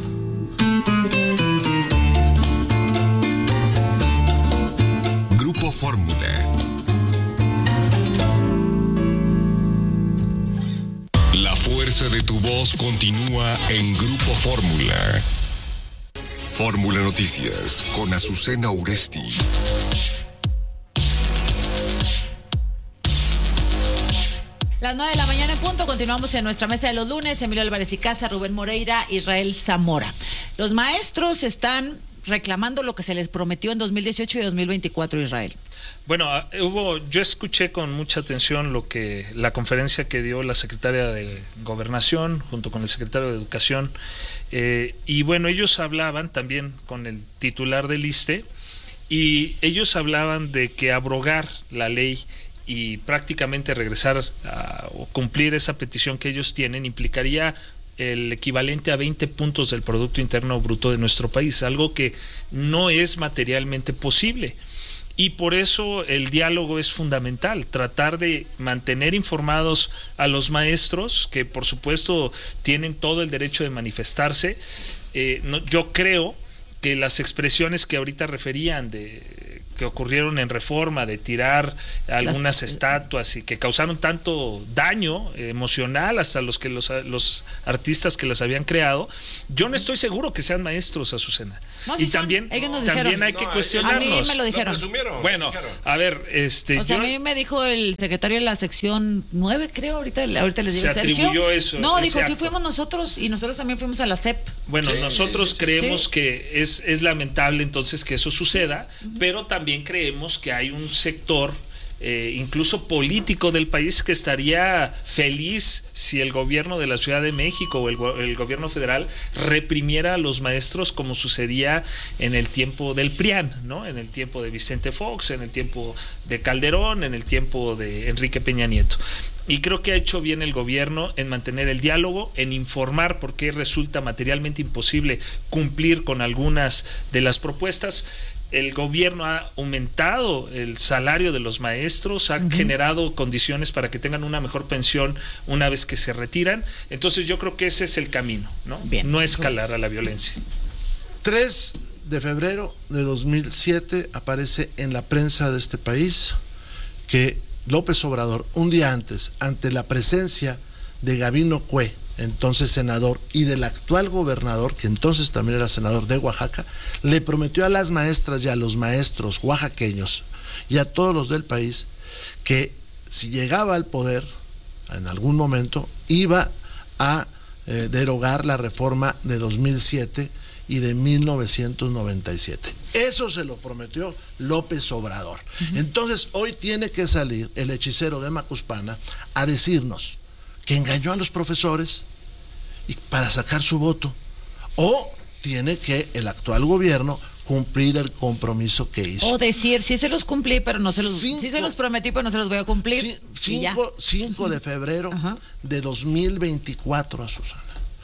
Grupo Fórmula. La fuerza de tu voz continúa en Grupo Fórmula. Fórmula Noticias con Azucena Uresti.
Las nueve de la mañana en punto, continuamos en nuestra mesa de los lunes. Emilio Álvarez y Casa, Rubén Moreira, Israel Zamora. Los maestros están reclamando lo que se les prometió en dos mil dieciocho y dos mil veinticuatro, Israel.
Bueno, hubo, yo escuché con mucha atención lo que la conferencia que dio la secretaria de Gobernación junto con el secretario de Educación, eh, y bueno, ellos hablaban también con el titular del I S S S T E, y ellos hablaban de que abrogar la ley y prácticamente regresar a, o cumplir esa petición que ellos tienen implicaría el equivalente a veinte puntos del Producto Interno Bruto de nuestro país, algo que no es materialmente posible. Y por eso el diálogo es fundamental, tratar de mantener informados a los maestros, que por supuesto tienen todo el derecho de manifestarse. Eh, no, yo creo que las expresiones que ahorita referían de que ocurrieron en Reforma, de tirar algunas las, estatuas y que causaron tanto daño emocional hasta los que los, los artistas que las habían creado, yo no estoy seguro que sean maestros, Azucena.
No, sí
y
son,
también,
ellos nos
también
dijeron.
hay que
No,
cuestionarnos.
A mí me lo dijeron.
Lo
bueno,
dijeron.
a ver, este...
O sea,
yo,
a mí me dijo el secretario de la sección nueve, creo, ahorita, ahorita les digo,
se
Sergio.
atribuyó eso.
No, dijo,
acto.
sí fuimos nosotros y nosotros también fuimos a la C E P.
Bueno,
Sí,
nosotros
sí, sí,
creemos
sí.
que es, es lamentable entonces que eso suceda, uh-huh. pero también creemos que hay un sector eh, incluso político del país que estaría feliz si el gobierno de la Ciudad de México o el, el gobierno federal reprimiera a los maestros como sucedía en el tiempo del P R I A N, ¿no? En el tiempo de Vicente Fox, en el tiempo de Calderón, en el tiempo de Enrique Peña Nieto. Y creo que ha hecho bien el gobierno en mantener el diálogo, en informar por qué resulta materialmente imposible cumplir con algunas de las propuestas. El gobierno ha aumentado el salario de los maestros, ha uh-huh. generado condiciones para que tengan una mejor pensión una vez que se retiran. Entonces yo creo que ese es el camino, ¿no? Bien. No escalar a la violencia.
tres de febrero de dos mil siete aparece en la prensa de este país que López Obrador, un día antes, ante la presencia de Gabino Cue, entonces senador, y del actual gobernador, que entonces también era senador de Oaxaca, le prometió a las maestras y a los maestros oaxaqueños y a todos los del país que si llegaba al poder en algún momento iba a eh, derogar la reforma de dos mil siete y de mil novecientos noventa y siete. Eso se lo prometió López Obrador. Uh-huh. Entonces hoy tiene que salir el hechicero de Macuspana a decirnos que engañó a los profesores y para sacar su voto, o tiene que el actual gobierno cumplir el compromiso que hizo.
O decir, sí se los cumplí, pero no se los, cinco, sí se los prometí, pero no se los voy a cumplir.
cinco de febrero uh-huh. de dos mil veinticuatro, a Susana.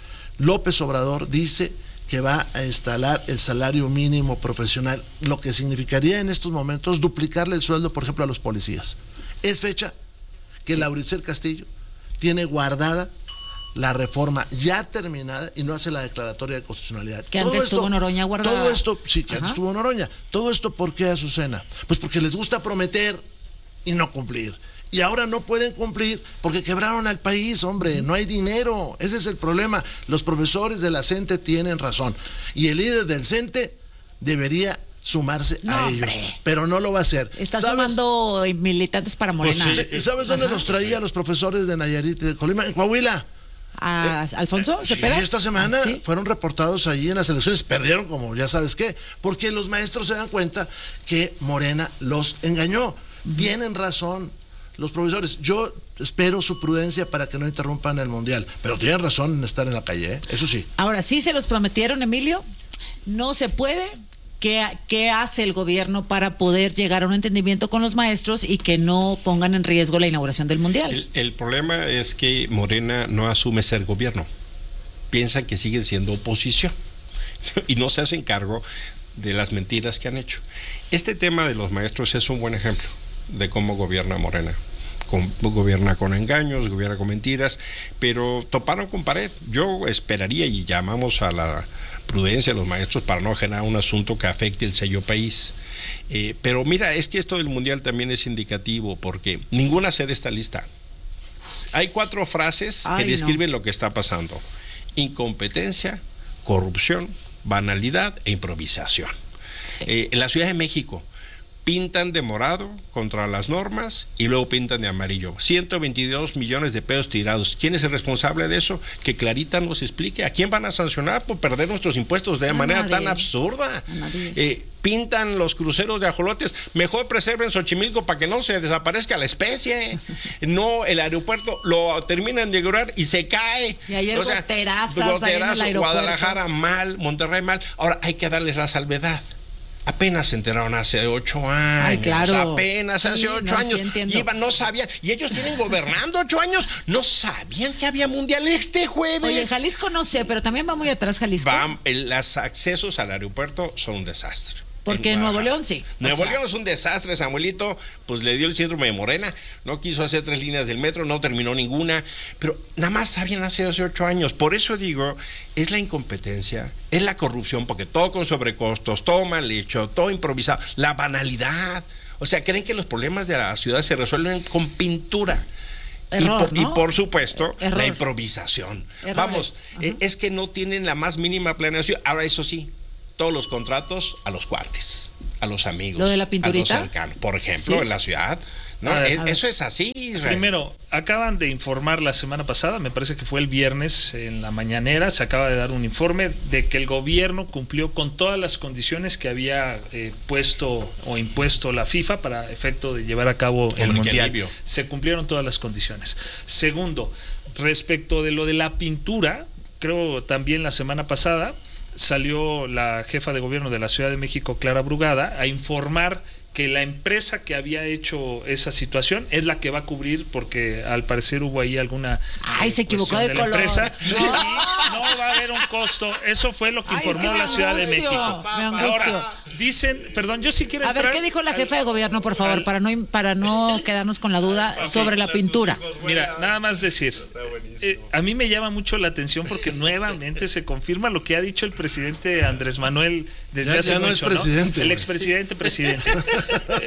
López Obrador dice que va a instalar el salario mínimo profesional, lo que significaría en estos momentos duplicarle el sueldo, por ejemplo, a los policías. Es fecha que Lauricel Castillo tiene guardada la reforma ya terminada y no hace la declaratoria de constitucionalidad.
Que antes estuvo Noroña guardada.
Todo esto, sí, que Ajá. antes estuvo Noroña. Todo esto, ¿por qué, Azucena? Pues porque les gusta prometer y no cumplir. Y ahora no pueden cumplir porque quebraron al país, hombre, no hay dinero. Ese es el problema. Los profesores de la CENTE tienen razón. Y el líder del CENTE debería sumarse
no,
a ellos,
hombre.
pero no lo va a hacer.
Está sumando militantes para Morena.
Pues sí. ¿Y sabes dónde Ajá. los traía los profesores de Nayarit y de Colima? En Coahuila.
¿A eh, Alfonso Cepeda?
Sí, esta semana
¿Sí?
fueron reportados allí en las elecciones, perdieron como ya sabes qué, porque los maestros se dan cuenta que Morena los engañó. Uh-huh. Tienen razón los profesores. Yo espero su prudencia para que no interrumpan el mundial, pero tienen razón en estar en la calle, ¿eh? Eso sí.
Ahora sí se los prometieron, Emilio, no se puede. ¿Qué, ¿Qué hace el gobierno para poder llegar a un entendimiento con los maestros y que no pongan en riesgo la inauguración del mundial?
El, el problema es que Morena no asume ser gobierno, piensan que siguen siendo oposición y no se hacen cargo de las mentiras que han hecho. Este tema de los maestros es un buen ejemplo de cómo gobierna Morena. Con, gobierna con engaños, gobierna con mentiras, pero toparon con pared. Yo esperaría y llamamos a la prudencia de los maestros para no generar un asunto que afecte el sello país. Eh, pero mira, es que esto del mundial también es indicativo porque ninguna sede está lista. Hay cuatro frases Ay, que describen no. lo que está pasando: incompetencia, corrupción, banalidad e improvisación. Sí. Eh, en la Ciudad de México pintan de morado contra las normas y luego pintan de amarillo. ciento veintidós millones de pesos tirados. ¿Quién es el responsable de eso? Que Clarita nos explique. ¿A quién van a sancionar por perder nuestros impuestos de manera nadie. tan absurda? Eh, pintan los cruceros de ajolotes. Mejor preserven Xochimilco para que no se desaparezca la especie. No, el aeropuerto lo terminan de inaugurar y se cae.
Y ayer o sea, goterazas,
goterazo,
ahí en el aeropuerto.
Guadalajara mal, Monterrey mal. Ahora hay que darles la salvedad. Apenas se enteraron hace ocho años. Ay,
claro.
Apenas hace sí, ocho no, años. Sí iban, no sabían. Y ellos tienen gobernando ocho años. No sabían que había mundial este jueves.
Oye, Jalisco no sé, pero también va muy atrás Jalisco.
Va, el, los accesos al aeropuerto son un desastre.
Porque en Nuevo León sí.
Nuevo
o sea,
León es un desastre, Samuelito, pues le dio el síndrome de Morena, no quiso hacer tres líneas del metro, no terminó ninguna, pero nada más sabían hace hace ocho años. Por eso digo, es la incompetencia, es la corrupción, porque todo con sobrecostos, todo mal hecho, todo improvisado, la banalidad. O sea, creen que los problemas de la ciudad se resuelven con pintura.
Error,
y, por,
¿no?
y por supuesto,
Error.
la improvisación.
Errores.
Vamos, eh, es que no tienen la más mínima planeación. Ahora, eso sí, todos los contratos a los cuates, a los amigos,
¿Lo de la pinturita?
a los cercanos. Por ejemplo,
¿Sí?
en la ciudad. No,
A ver,
es,
a ver.
eso es así, Israel.
Primero, acaban de informar la semana pasada, me parece que fue el viernes en la mañanera, se acaba de dar un informe de que el gobierno cumplió con todas las condiciones que había eh, puesto o impuesto la FIFA para efecto de llevar a cabo el
Hombre, qué
Mundial.
alivio.
Se cumplieron todas las condiciones. Segundo, respecto de lo de la pintura, creo también la semana pasada salió la jefa de gobierno de la Ciudad de México, Clara Brugada, a informar que la empresa que había hecho esa situación es la que va a cubrir, porque al parecer hubo ahí alguna
Ay,
eh,
se equivocó
cuestión
de
la
color.
empresa,
Sí.
y no va a haber un costo. Eso fue lo que
Ay, es
informó
que me
la Ciudad de
angustio,
México.
me angustio.
Ahora, dicen, perdón, yo sí quiero
A ver,
entrar
¿qué dijo la
al-
jefa de gobierno, por favor,
al-
para no para no quedarnos con la duda sobre la pintura?
Mira, nada más decir, eh, a mí me llama mucho la atención porque nuevamente se confirma lo que ha dicho el presidente Andrés Manuel desde
Ya-
hace
ya no
mucho,
es presidente,
El
güey.
expresidente presidente. Eh,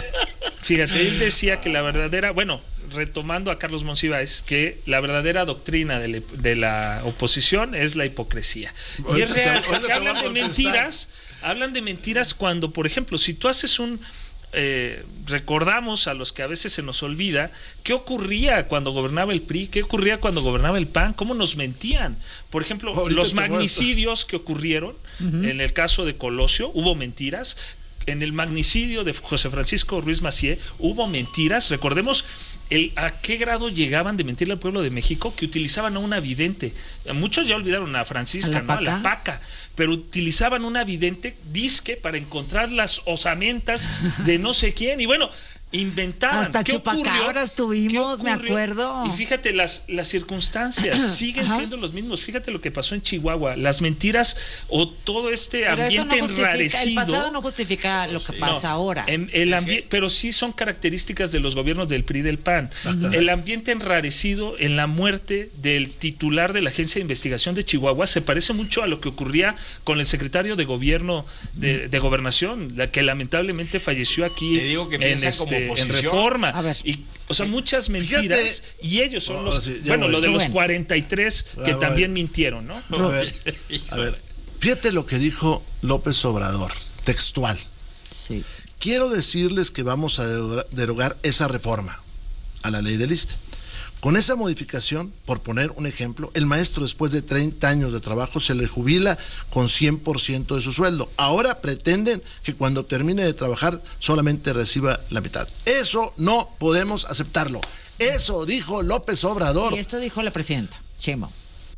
Fíjate, él decía que la verdadera, bueno, retomando a Carlos Monsiváis, que la verdadera doctrina de, le- de la oposición es la hipocresía. Y
Ahorita
es
te-
real,
ahorita
porque
te voy a
hablan de
contestar.
mentiras, hablan de mentiras cuando, por ejemplo, si tú haces un... Eh, recordamos a los que a veces se nos olvida qué ocurría cuando gobernaba el P R I, qué ocurría cuando gobernaba el P A N, cómo nos mentían. Por ejemplo,
Ahorita
los
te muestro.
magnicidios que ocurrieron, en el caso de Colosio, hubo mentiras. En el magnicidio de José Francisco Ruiz Macié hubo mentiras. Recordemos el, a qué grado llegaban de mentirle al pueblo de México, que utilizaban a una vidente. Muchos ya olvidaron a Francisca,
¿A la
¿no? A la
Paca?
Paca, pero utilizaban una vidente disque para encontrar las osamentas de no sé quién. Y bueno, inventaban.
Hasta
¿Qué ocurrió?
chupacabras tuvimos,
¿Qué
me
ocurrió?
acuerdo.
Y fíjate, las, las circunstancias siguen
Ajá.
siendo los mismos. Fíjate lo que pasó en Chihuahua. Las mentiras o todo este
Pero esto
ambiente
no justifica,
enrarecido.
el pasado no justifica lo que pasa
No,
ahora.
en el ambi- pero sí son características de los gobiernos del P R I y del P A N. El ambiente enrarecido en la muerte del titular de la Agencia de Investigación de Chihuahua se parece mucho a lo que ocurría con el secretario de Gobierno de, de Gobernación, la que lamentablemente falleció aquí
Te digo que
en,
piensan como
este, en
oposición.
Reforma.
A ver.
Y, o sea, muchas mentiras y ellos son
Oh,
los
sí, ya
bueno,
voy.
lo de los
Bueno.
cuarenta y tres que
Ah, voy.
también mintieron, ¿no?
A ver, a ver, fíjate lo que dijo López Obrador, textual.
Sí.
Quiero decirles que vamos a derogar- derogar esa reforma a la ley del ISSSTE. Con esa modificación, por poner un ejemplo, el maestro después de treinta años de trabajo se le jubila con cien por ciento de su sueldo. Ahora pretenden que cuando termine de trabajar solamente reciba la mitad. Eso no podemos aceptarlo. Eso dijo López Obrador.
Y esto dijo la presidenta, Chemo.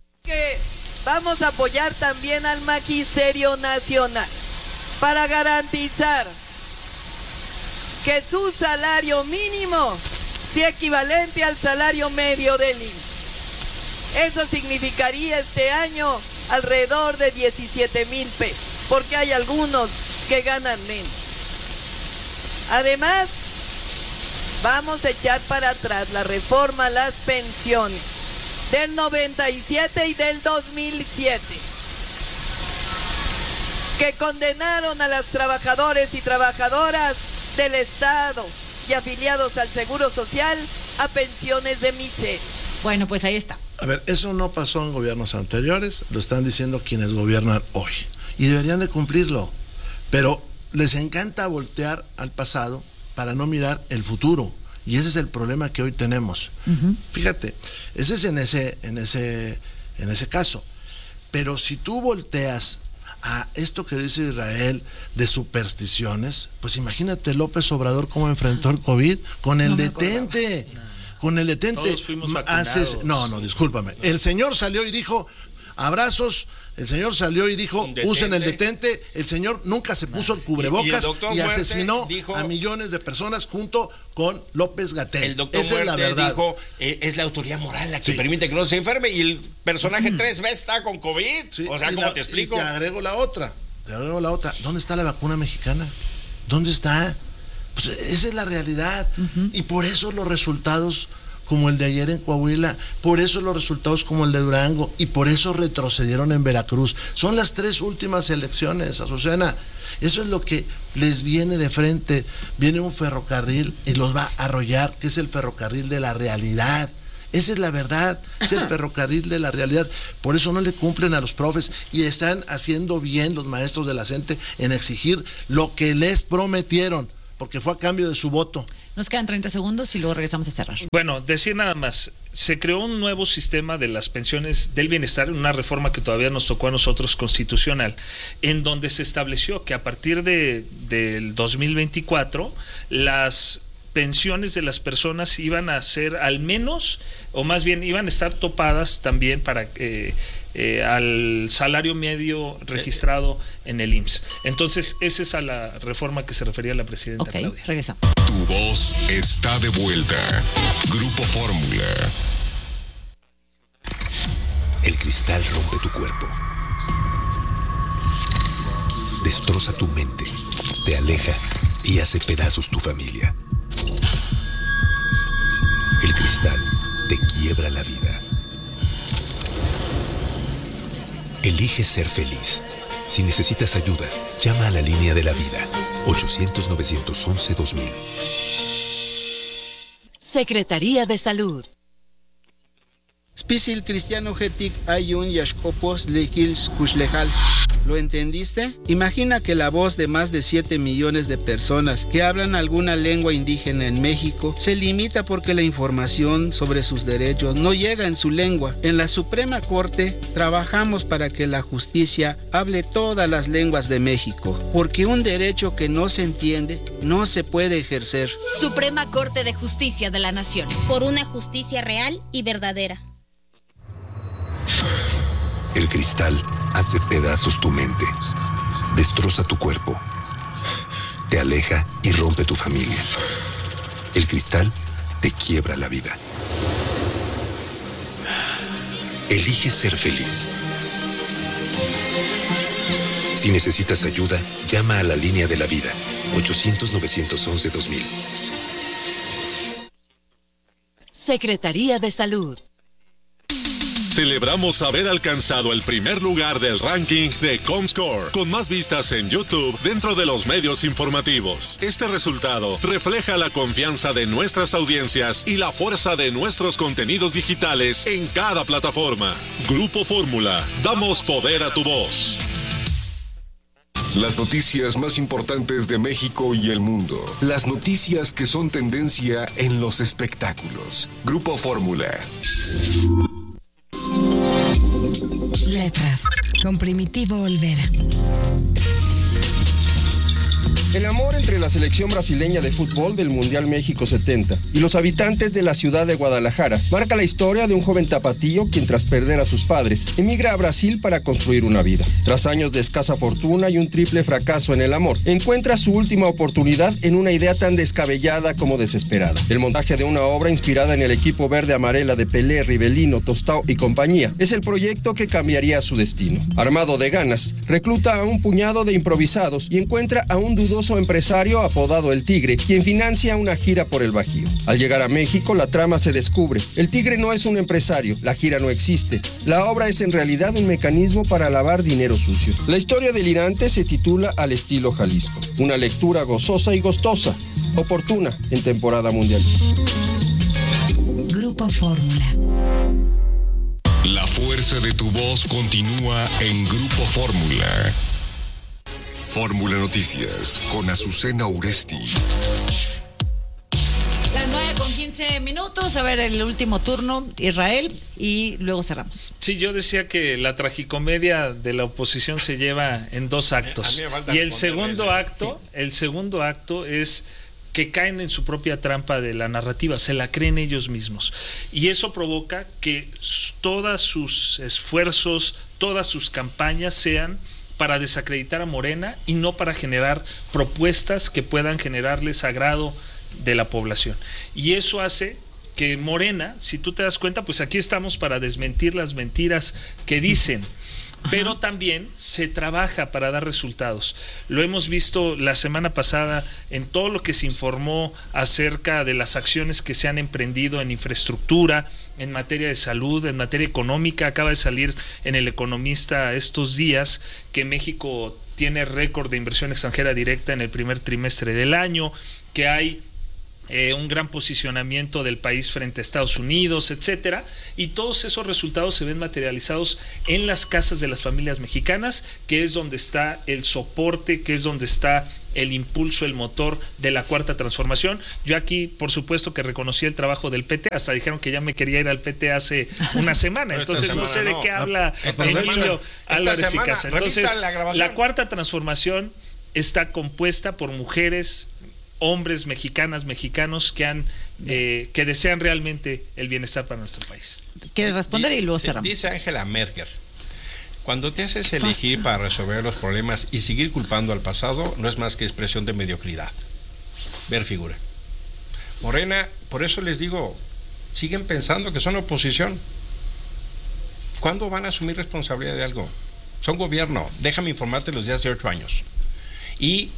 Que vamos a apoyar también al Magisterio Nacional para garantizar que su salario mínimo sea equivalente al salario medio del I M S S. Eso significaría este año alrededor de diecisiete mil pesos, porque hay algunos que ganan menos. Además, vamos a echar para atrás la reforma a las pensiones del noventa y siete y del dos mil siete, que condenaron a los trabajadores y trabajadoras del Estado y afiliados al Seguro Social a pensiones de miseria.
Bueno, pues ahí está.
A ver, eso no pasó en gobiernos anteriores, lo están diciendo quienes gobiernan hoy. Y deberían de cumplirlo. Pero les encanta voltear al pasado para no mirar el futuro. Y ese es el problema que hoy tenemos. Uh-huh. Fíjate, ese es en ese, en ese, en ese caso. Pero si tú volteas a esto que dice Israel de supersticiones, pues imagínate López Obrador cómo enfrentó el COVID con el no detente. Con el detente.
Todos fuimos vacunados.
Haces, no, no, discúlpame. El señor salió y dijo, abrazos. El señor salió y dijo, usen el detente. El señor nunca se puso el cubrebocas y, y, y asesinó dijo, a millones de personas junto con López-Gatell.
El doctor
Esa
Muerte
es la verdad.
dijo, eh, es la autoridad moral la que
sí.
permite que no se enferme y el personaje mm. tres veces está con COVID.
Sí,
o sea, ¿cómo
la,
te explico?
Y te agrego la otra. te agrego la otra, ¿dónde está la vacuna mexicana? ¿Dónde está? Pues esa es la realidad. Uh-huh. Y por eso los resultados como el de ayer en Coahuila, por eso los resultados como el de Durango, y por eso retrocedieron en Veracruz. Son las tres últimas elecciones, Azucena. Eso es lo que les viene de frente. Viene un ferrocarril y los va a arrollar, que es el ferrocarril de la realidad. Esa es la verdad, es el ferrocarril de la realidad. Por eso no le cumplen a los profes, y están haciendo bien los maestros de la C E N T E en exigir lo que les prometieron, porque fue a cambio de su voto.
Nos quedan treinta segundos y luego regresamos a cerrar.
Bueno, decir nada más, se creó un nuevo sistema de las pensiones del bienestar, una reforma que todavía nos tocó a nosotros constitucional, en donde se estableció que a partir de del dos mil veinticuatro las pensiones de las personas iban a ser al menos, o más bien iban a estar topadas también para eh, eh, al salario medio registrado en el I M S S. Entonces, esa es a la reforma que se refería la presidenta
okay,
Claudia.
Regresamos.
Tu voz está de vuelta. Grupo Fórmula.
El cristal rompe tu cuerpo. Destroza tu mente, te aleja y hace pedazos tu familia. El cristal te quiebra la vida. Elige ser feliz. Si necesitas ayuda, llama a la línea de la vida. ochocientos, novecientos once, dos mil.
Secretaría de Salud.
Spisil cristiano getik ayun yashkopos lekils kushlejal. ¿Lo entendiste? Imagina que la voz de más de siete millones de personas que hablan alguna lengua indígena en México se limita porque la información sobre sus derechos no llega en su lengua. En la Suprema Corte trabajamos para que la justicia hable todas las lenguas de México, porque un derecho que no se entiende no se puede ejercer.
Suprema Corte de Justicia de la Nación. Por una justicia real y verdadera.
El cristal hace pedazos tu mente, destroza tu cuerpo, te aleja y rompe tu familia. El cristal te quiebra la vida. Elige ser feliz. Si necesitas ayuda, llama a la línea de la vida, ochocientos, novecientos once, dos mil.
Secretaría de Salud.
Celebramos haber alcanzado el primer lugar del ranking de Comscore, con más vistas en YouTube dentro de los medios informativos. Este resultado refleja la confianza de nuestras audiencias y la fuerza de nuestros contenidos digitales en cada plataforma. Grupo Fórmula, damos poder a tu voz.
Las noticias más importantes de México y el mundo. Las noticias que son tendencia en los espectáculos. Grupo Fórmula.
Letras, con Primitivo Olvera.
El amor entre la selección brasileña de fútbol del Mundial México setenta y los habitantes de la ciudad de Guadalajara marca la historia de un joven tapatío quien, tras perder a sus padres, emigra a Brasil para construir una vida. Tras años de escasa fortuna y un triple fracaso en el amor, encuentra su última oportunidad en una idea tan descabellada como desesperada: el montaje de una obra inspirada en el equipo verde amarela de Pelé, Rivelino, Tostao y compañía. Es el proyecto que cambiaría su destino. Armado de ganas, recluta a un puñado de improvisados y encuentra a un dudoso empresario apodado El Tigre, quien financia una gira por el Bajío. Al llegar a México, la trama se descubre. El Tigre no es un empresario, la gira no existe. La obra es en realidad un mecanismo para lavar dinero sucio. La historia delirante se titula Al estilo Jalisco. Una lectura gozosa y gustosa, oportuna en temporada mundial.
Grupo Fórmula.
La fuerza de tu voz continúa en Grupo Fórmula. Fórmula Noticias con Azucena Uresti.
Las nueve con quince minutos. A ver, el último turno, Israel, y luego cerramos.
Sí, yo decía que la tragicomedia de la oposición se lleva en dos actos. Y el segundo acto, sí. el segundo acto es que caen en su propia trampa de la narrativa, se la creen ellos mismos. Y eso provoca que todos sus esfuerzos, todas sus campañas sean para desacreditar a Morena y no para generar propuestas que puedan generarles agrado de la población. Y eso hace que Morena, si tú te das cuenta, pues aquí estamos para desmentir las mentiras que dicen. pero también se trabaja para dar resultados. Lo hemos visto la semana pasada en todo lo que se informó acerca de las acciones que se han emprendido en infraestructura, en materia de salud, en materia económica. Acaba de salir en El Economista estos días que México tiene récord de inversión extranjera directa en el primer trimestre del año, que hay Eh, un gran posicionamiento del país frente a Estados Unidos, etcétera, y todos esos resultados se ven materializados en las casas de las familias mexicanas, que es donde está el soporte, que es donde está el impulso, el motor de la cuarta transformación. Yo aquí, por supuesto, que reconocí el trabajo del P T, hasta dijeron que ya me quería ir al P T hace una semana, entonces no sé de qué habla Emilio Álvarez y Casa. Entonces, la, la cuarta transformación está compuesta por mujeres, hombres, mexicanas, mexicanos que han eh, que desean realmente el bienestar para nuestro país.
¿Quieres responder? Y luego cerramos.
Dice Angela Merkel: cuando te haces elegir para resolver los problemas y seguir culpando al pasado, no es más que expresión de mediocridad. Ver figura. Morena, por eso les digo, siguen pensando que son oposición. ¿Cuándo van a asumir responsabilidad de algo? Son gobierno. Déjame informarte los días de ocho años. Y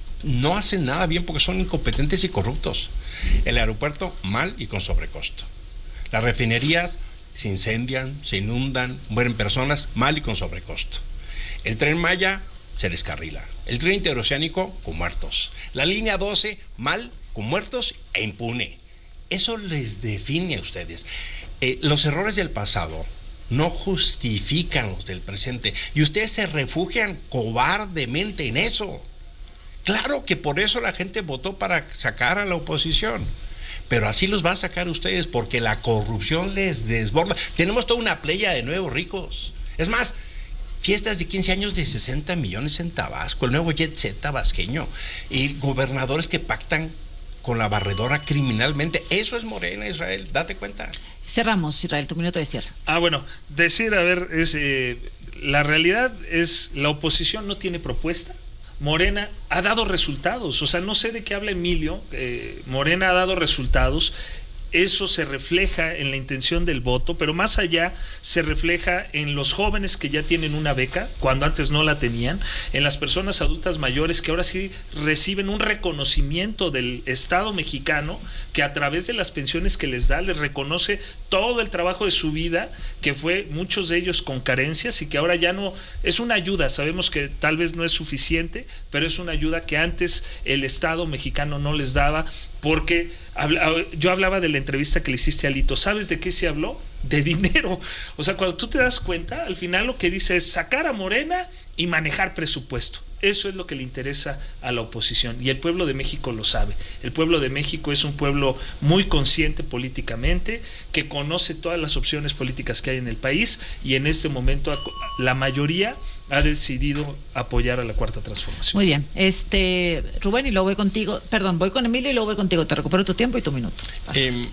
no hacen nada bien porque son incompetentes y corruptos. El aeropuerto mal y con sobrecosto. Las refinerías se incendian, se inundan, mueren personas mal y con sobrecosto. El Tren Maya se descarrila. El tren interoceánico con muertos. La línea doce mal, con muertos e impune. Eso les define a ustedes. Eh, los errores del pasado no justifican los del presente y ustedes se refugian cobardemente en eso. Claro que por eso la gente votó para sacar a la oposición, pero así los va a sacar ustedes porque la corrupción les desborda. Tenemos toda una playa de nuevos ricos. Es más, fiestas de quince años de sesenta millones en Tabasco, el nuevo jet set tabasqueño, y gobernadores que pactan con la barredora criminalmente. Eso es Morena, Israel, date cuenta.
Cerramos, Israel, tu minuto de cierre.
Ah, bueno, decir, a ver, es eh, la realidad es la oposición no tiene propuesta. Morena ha dado resultados, o sea, no sé de qué habla Emilio, eh, Morena ha dado resultados, eso se refleja en la intención del voto, pero más allá se refleja en los jóvenes que ya tienen una beca, cuando antes no la tenían, en las personas adultas mayores que ahora sí reciben un reconocimiento del Estado mexicano, que a través de las pensiones que les da, les reconoce todo el trabajo de su vida, que fue muchos de ellos con carencias y que ahora ya no, es una ayuda, sabemos que tal vez no es suficiente, pero es una ayuda que antes el Estado mexicano no les daba, porque habla, yo hablaba de la entrevista que le hiciste a Alito. ¿Sabes de qué se habló? De dinero. O sea, cuando tú te das cuenta, al final lo que dice es sacar a Morena y manejar presupuesto. Eso es lo que le interesa a la oposición y el pueblo de México lo sabe. El pueblo de México es un pueblo muy consciente políticamente, que conoce todas las opciones políticas que hay en el país y en este momento la mayoría ha decidido apoyar a la cuarta transformación.
Muy bien, este Rubén, y luego voy contigo, perdón, voy con Emilio y luego voy contigo, te recupero tu tiempo y tu minuto.
Eh,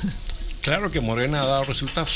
claro que Morena ha dado resultados.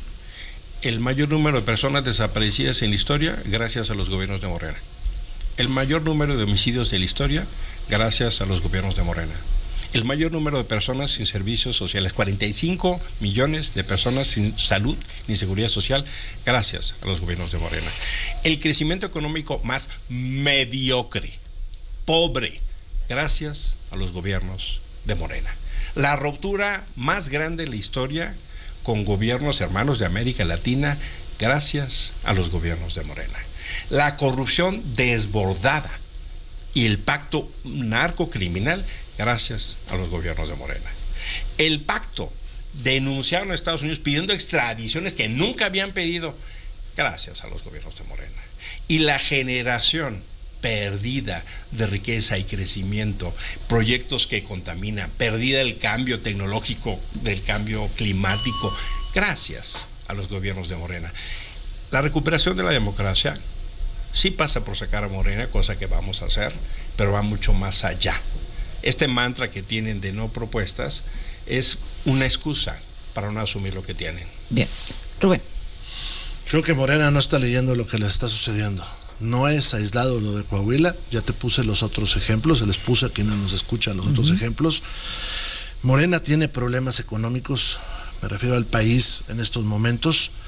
El mayor número de personas desaparecidas en la historia gracias a los gobiernos de Morena. El mayor número de homicidios de la historia gracias a los gobiernos de Morena. El mayor número de personas sin servicios sociales, cuarenta y cinco millones de personas sin salud ni seguridad social, gracias a los gobiernos de Morena. El crecimiento económico más mediocre, pobre, gracias a los gobiernos de Morena. La ruptura más grande en la historia con gobiernos hermanos de América Latina, gracias a los gobiernos de Morena. La corrupción desbordada y el pacto narcocriminal, gracias a los gobiernos de Morena. El pacto denunciaron a Estados Unidos pidiendo extradiciones que nunca habían pedido, gracias a los gobiernos de Morena. Y la generación perdida de riqueza y crecimiento, proyectos que contaminan, perdida el cambio tecnológico, del cambio climático, gracias a los gobiernos de Morena. La recuperación de la democracia sí pasa por sacar a Morena, cosa que vamos a hacer, pero va mucho más allá. Este mantra que tienen de no propuestas es una excusa para no asumir lo que tienen.
Bien. Rubén.
Creo que Morena no está leyendo lo que les está sucediendo. No es aislado lo de Coahuila, ya te puse los otros ejemplos, se les puse a quienes nos escuchan los uh-huh. otros ejemplos. Morena tiene problemas económicos, me refiero al país en estos momentos.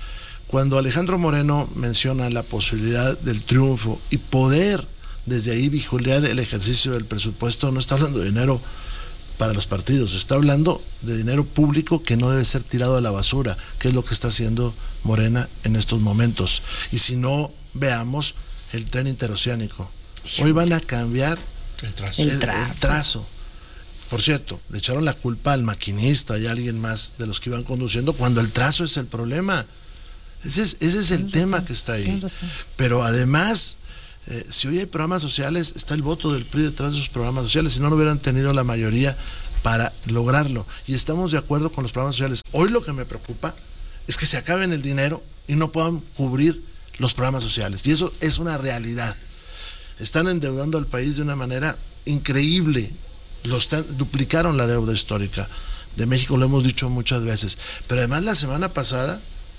Cuando Alejandro Moreno menciona la posibilidad del triunfo y poder desde ahí vigilar el ejercicio del presupuesto, no está hablando de dinero para los partidos, está hablando de dinero público que no debe ser tirado a la basura, que es lo que está haciendo Morena en estos momentos. Y si no, veamos el tren interoceánico. Hoy van a cambiar
el trazo.
El,
El trazo.
el trazo. Por cierto, le echaron la culpa al maquinista y a alguien más de los que iban conduciendo, cuando el trazo es el problema. Ese es, ese es el tema que está ahí. Pero además, eh, si hoy hay programas sociales, está el voto del P R I detrás de esos programas sociales, si no, no hubieran tenido la mayoría para lograrlo. Y estamos de acuerdo con los programas sociales. Hoy lo que me preocupa es que se acaben el dinero y no puedan cubrir los programas sociales. Y eso es una realidad. Están endeudando al país de una manera increíble. Lo están, duplicaron la deuda histórica de México, lo hemos dicho muchas veces. Pero además la semana pasada,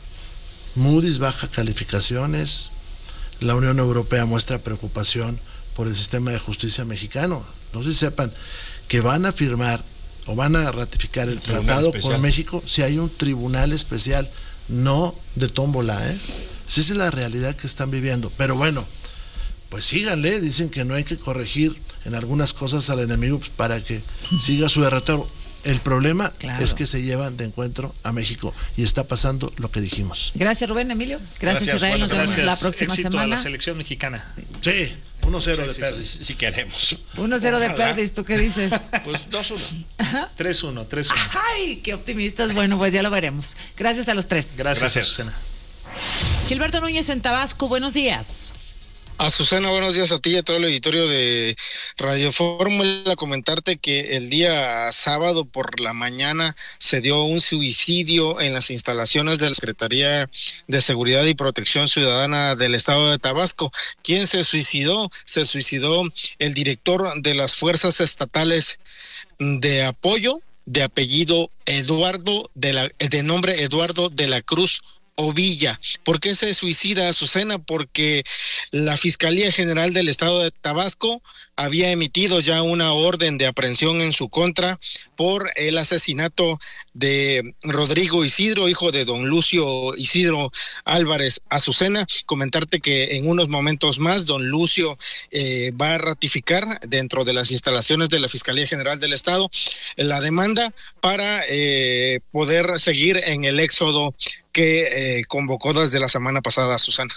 Moody's baja calificaciones, la Unión Europea muestra preocupación por el sistema de justicia mexicano. No sé si sepan que van a firmar o van a ratificar el
Tribunal
tratado
especial.
con México si hay un tribunal especial, no de tómbola, ¿eh? Esa es la realidad que están viviendo. Pero bueno, pues síganle, dicen que no hay que corregir en algunas cosas al enemigo pues, para que siga su derrotero. El problema
Claro.
es que se llevan de encuentro a México y está pasando lo que dijimos.
Gracias, Rubén, Emilio. Gracias,
Gracias,
Israel. Nos
buenas
vemos
gracias.
la próxima
Éxito
semana.
a la selección mexicana.
Sí, uno cero de
Sí,
Perdis.
sí, sí queremos.
uno cero de
Ojalá.
Perdis, ¿tú qué dices?
Pues dos uno.
tres uno, tres uno.
Ay, qué optimistas. Bueno, pues ya lo veremos. Gracias a los tres.
Gracias,
Gracias.
Azucena.
Gilberto Núñez en Tabasco, buenos días.
Azucena, buenos días a ti y a todo el auditorio de Radio Fórmula. Comentarte que el día sábado por la mañana se dio un suicidio en las instalaciones de la Secretaría de Seguridad y Protección Ciudadana del Estado de Tabasco. ¿Quién se suicidó? Se suicidó el director de las Fuerzas Estatales de Apoyo, de apellido Eduardo, de, la, de nombre Eduardo de la Cruz Ovilla. ¿Por qué se suicida, Azucena? Porque la Fiscalía General del Estado de Tabasco había emitido ya una orden de aprehensión en su contra por el asesinato de Rodrigo Isidro, hijo de don Lucio Isidro Álvarez. Azucena, comentarte que en unos momentos más don Lucio eh, va a ratificar dentro de las instalaciones de la Fiscalía General del Estado la demanda para eh, poder seguir en el éxodo que eh, convocó desde la semana pasada, Susana.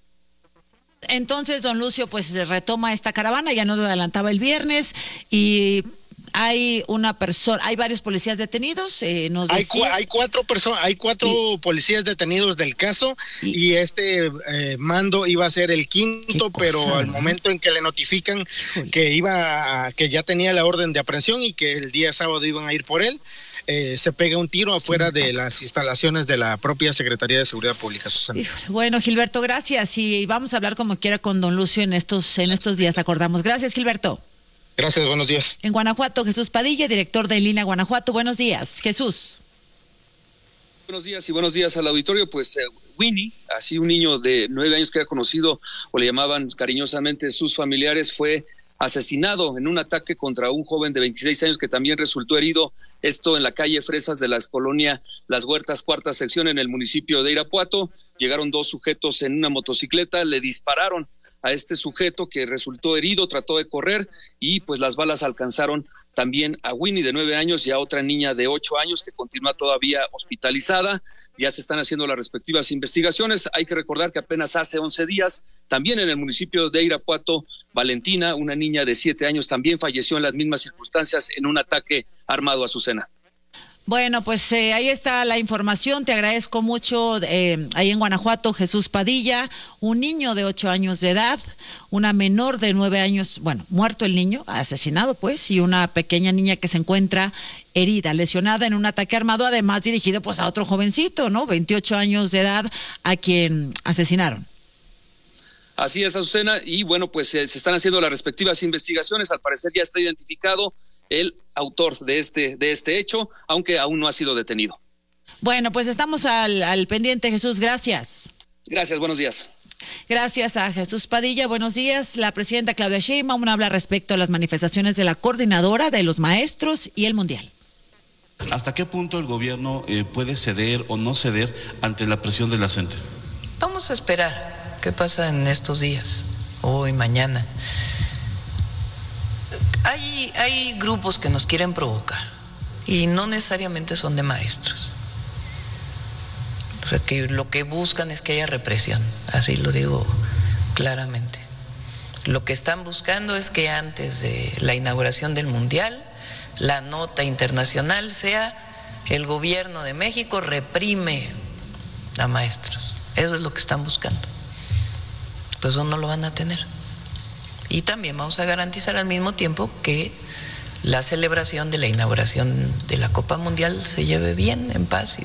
Entonces, don Lucio, pues retoma esta caravana, ya nos lo adelantaba el viernes, y hay una persona, hay varios policías detenidos, eh, nos
Hay,
decía...
cu- hay cuatro personas, hay cuatro y, policías detenidos del caso y, y este eh, mando iba a ser el quinto, cosa, pero al ¿no? momento en que le notifican Híjole. que iba, a, que ya tenía la orden de aprehensión y que el día sábado iban a ir por él, Eh, se pega un tiro afuera de las instalaciones de la propia Secretaría de Seguridad Pública, Susana.
Bueno, Gilberto, gracias, y vamos a hablar como quiera con don Lucio en estos, en estos días, acordamos. Gracias, Gilberto.
Gracias, buenos días.
En Guanajuato, Jesús Padilla, director de Línea Guanajuato. Buenos días, Jesús.
Buenos días y buenos días al auditorio. Pues eh, Winnie, así un niño de nueve años que era conocido o le llamaban cariñosamente sus familiares, fue asesinado en un ataque contra un joven de veintiséis años que también resultó herido, esto en la calle Fresas de la colonia Las Huertas, cuarta sección, en el municipio de Irapuato. Llegaron dos sujetos en una motocicleta, le dispararon a este sujeto que resultó herido, trató de correr y pues las balas alcanzaron también a Winnie de nueve años y a otra niña de ocho años que continúa todavía hospitalizada. Ya se están haciendo las respectivas investigaciones. Hay que recordar que apenas hace once días, también en el municipio de Irapuato, Valentina, una niña de siete años, también falleció en las mismas circunstancias en un ataque armado a Azucena.
Bueno, pues eh, ahí está la información, te agradezco mucho. Eh, ahí en Guanajuato, Jesús Padilla, un niño de ocho años de edad, una menor de nueve años, bueno, muerto el niño, asesinado pues, y una pequeña niña que se encuentra herida, lesionada en un ataque armado, además dirigido pues a otro jovencito, ¿no? veintiocho años de edad, a quien asesinaron.
Así es, Azucena, y bueno, pues eh, se están haciendo las respectivas investigaciones, al parecer ya está identificado el autor de este, de este hecho, aunque aún no ha sido detenido.
Bueno, pues estamos al, al pendiente, Jesús, gracias.
Gracias, buenos días.
Gracias a Jesús Padilla, buenos días. La presidenta Claudia Sheinbaum habla respecto a las manifestaciones de la coordinadora de los maestros y el Mundial.
¿Hasta qué punto el gobierno eh, puede ceder o no ceder ante la presión de la gente? Vamos a esperar qué pasa en estos días, hoy, mañana. Hay, hay grupos que nos quieren provocar y no necesariamente son de maestros. O sea, que lo que buscan es que haya represión, así lo digo claramente. Lo que están buscando es que antes de la inauguración del Mundial, la nota internacional sea: el gobierno de México reprime a maestros. Eso es lo que están buscando. Pues eso no lo van a tener. Y también vamos a garantizar al mismo tiempo que la celebración de la inauguración de la Copa Mundial se lleve bien, en paz.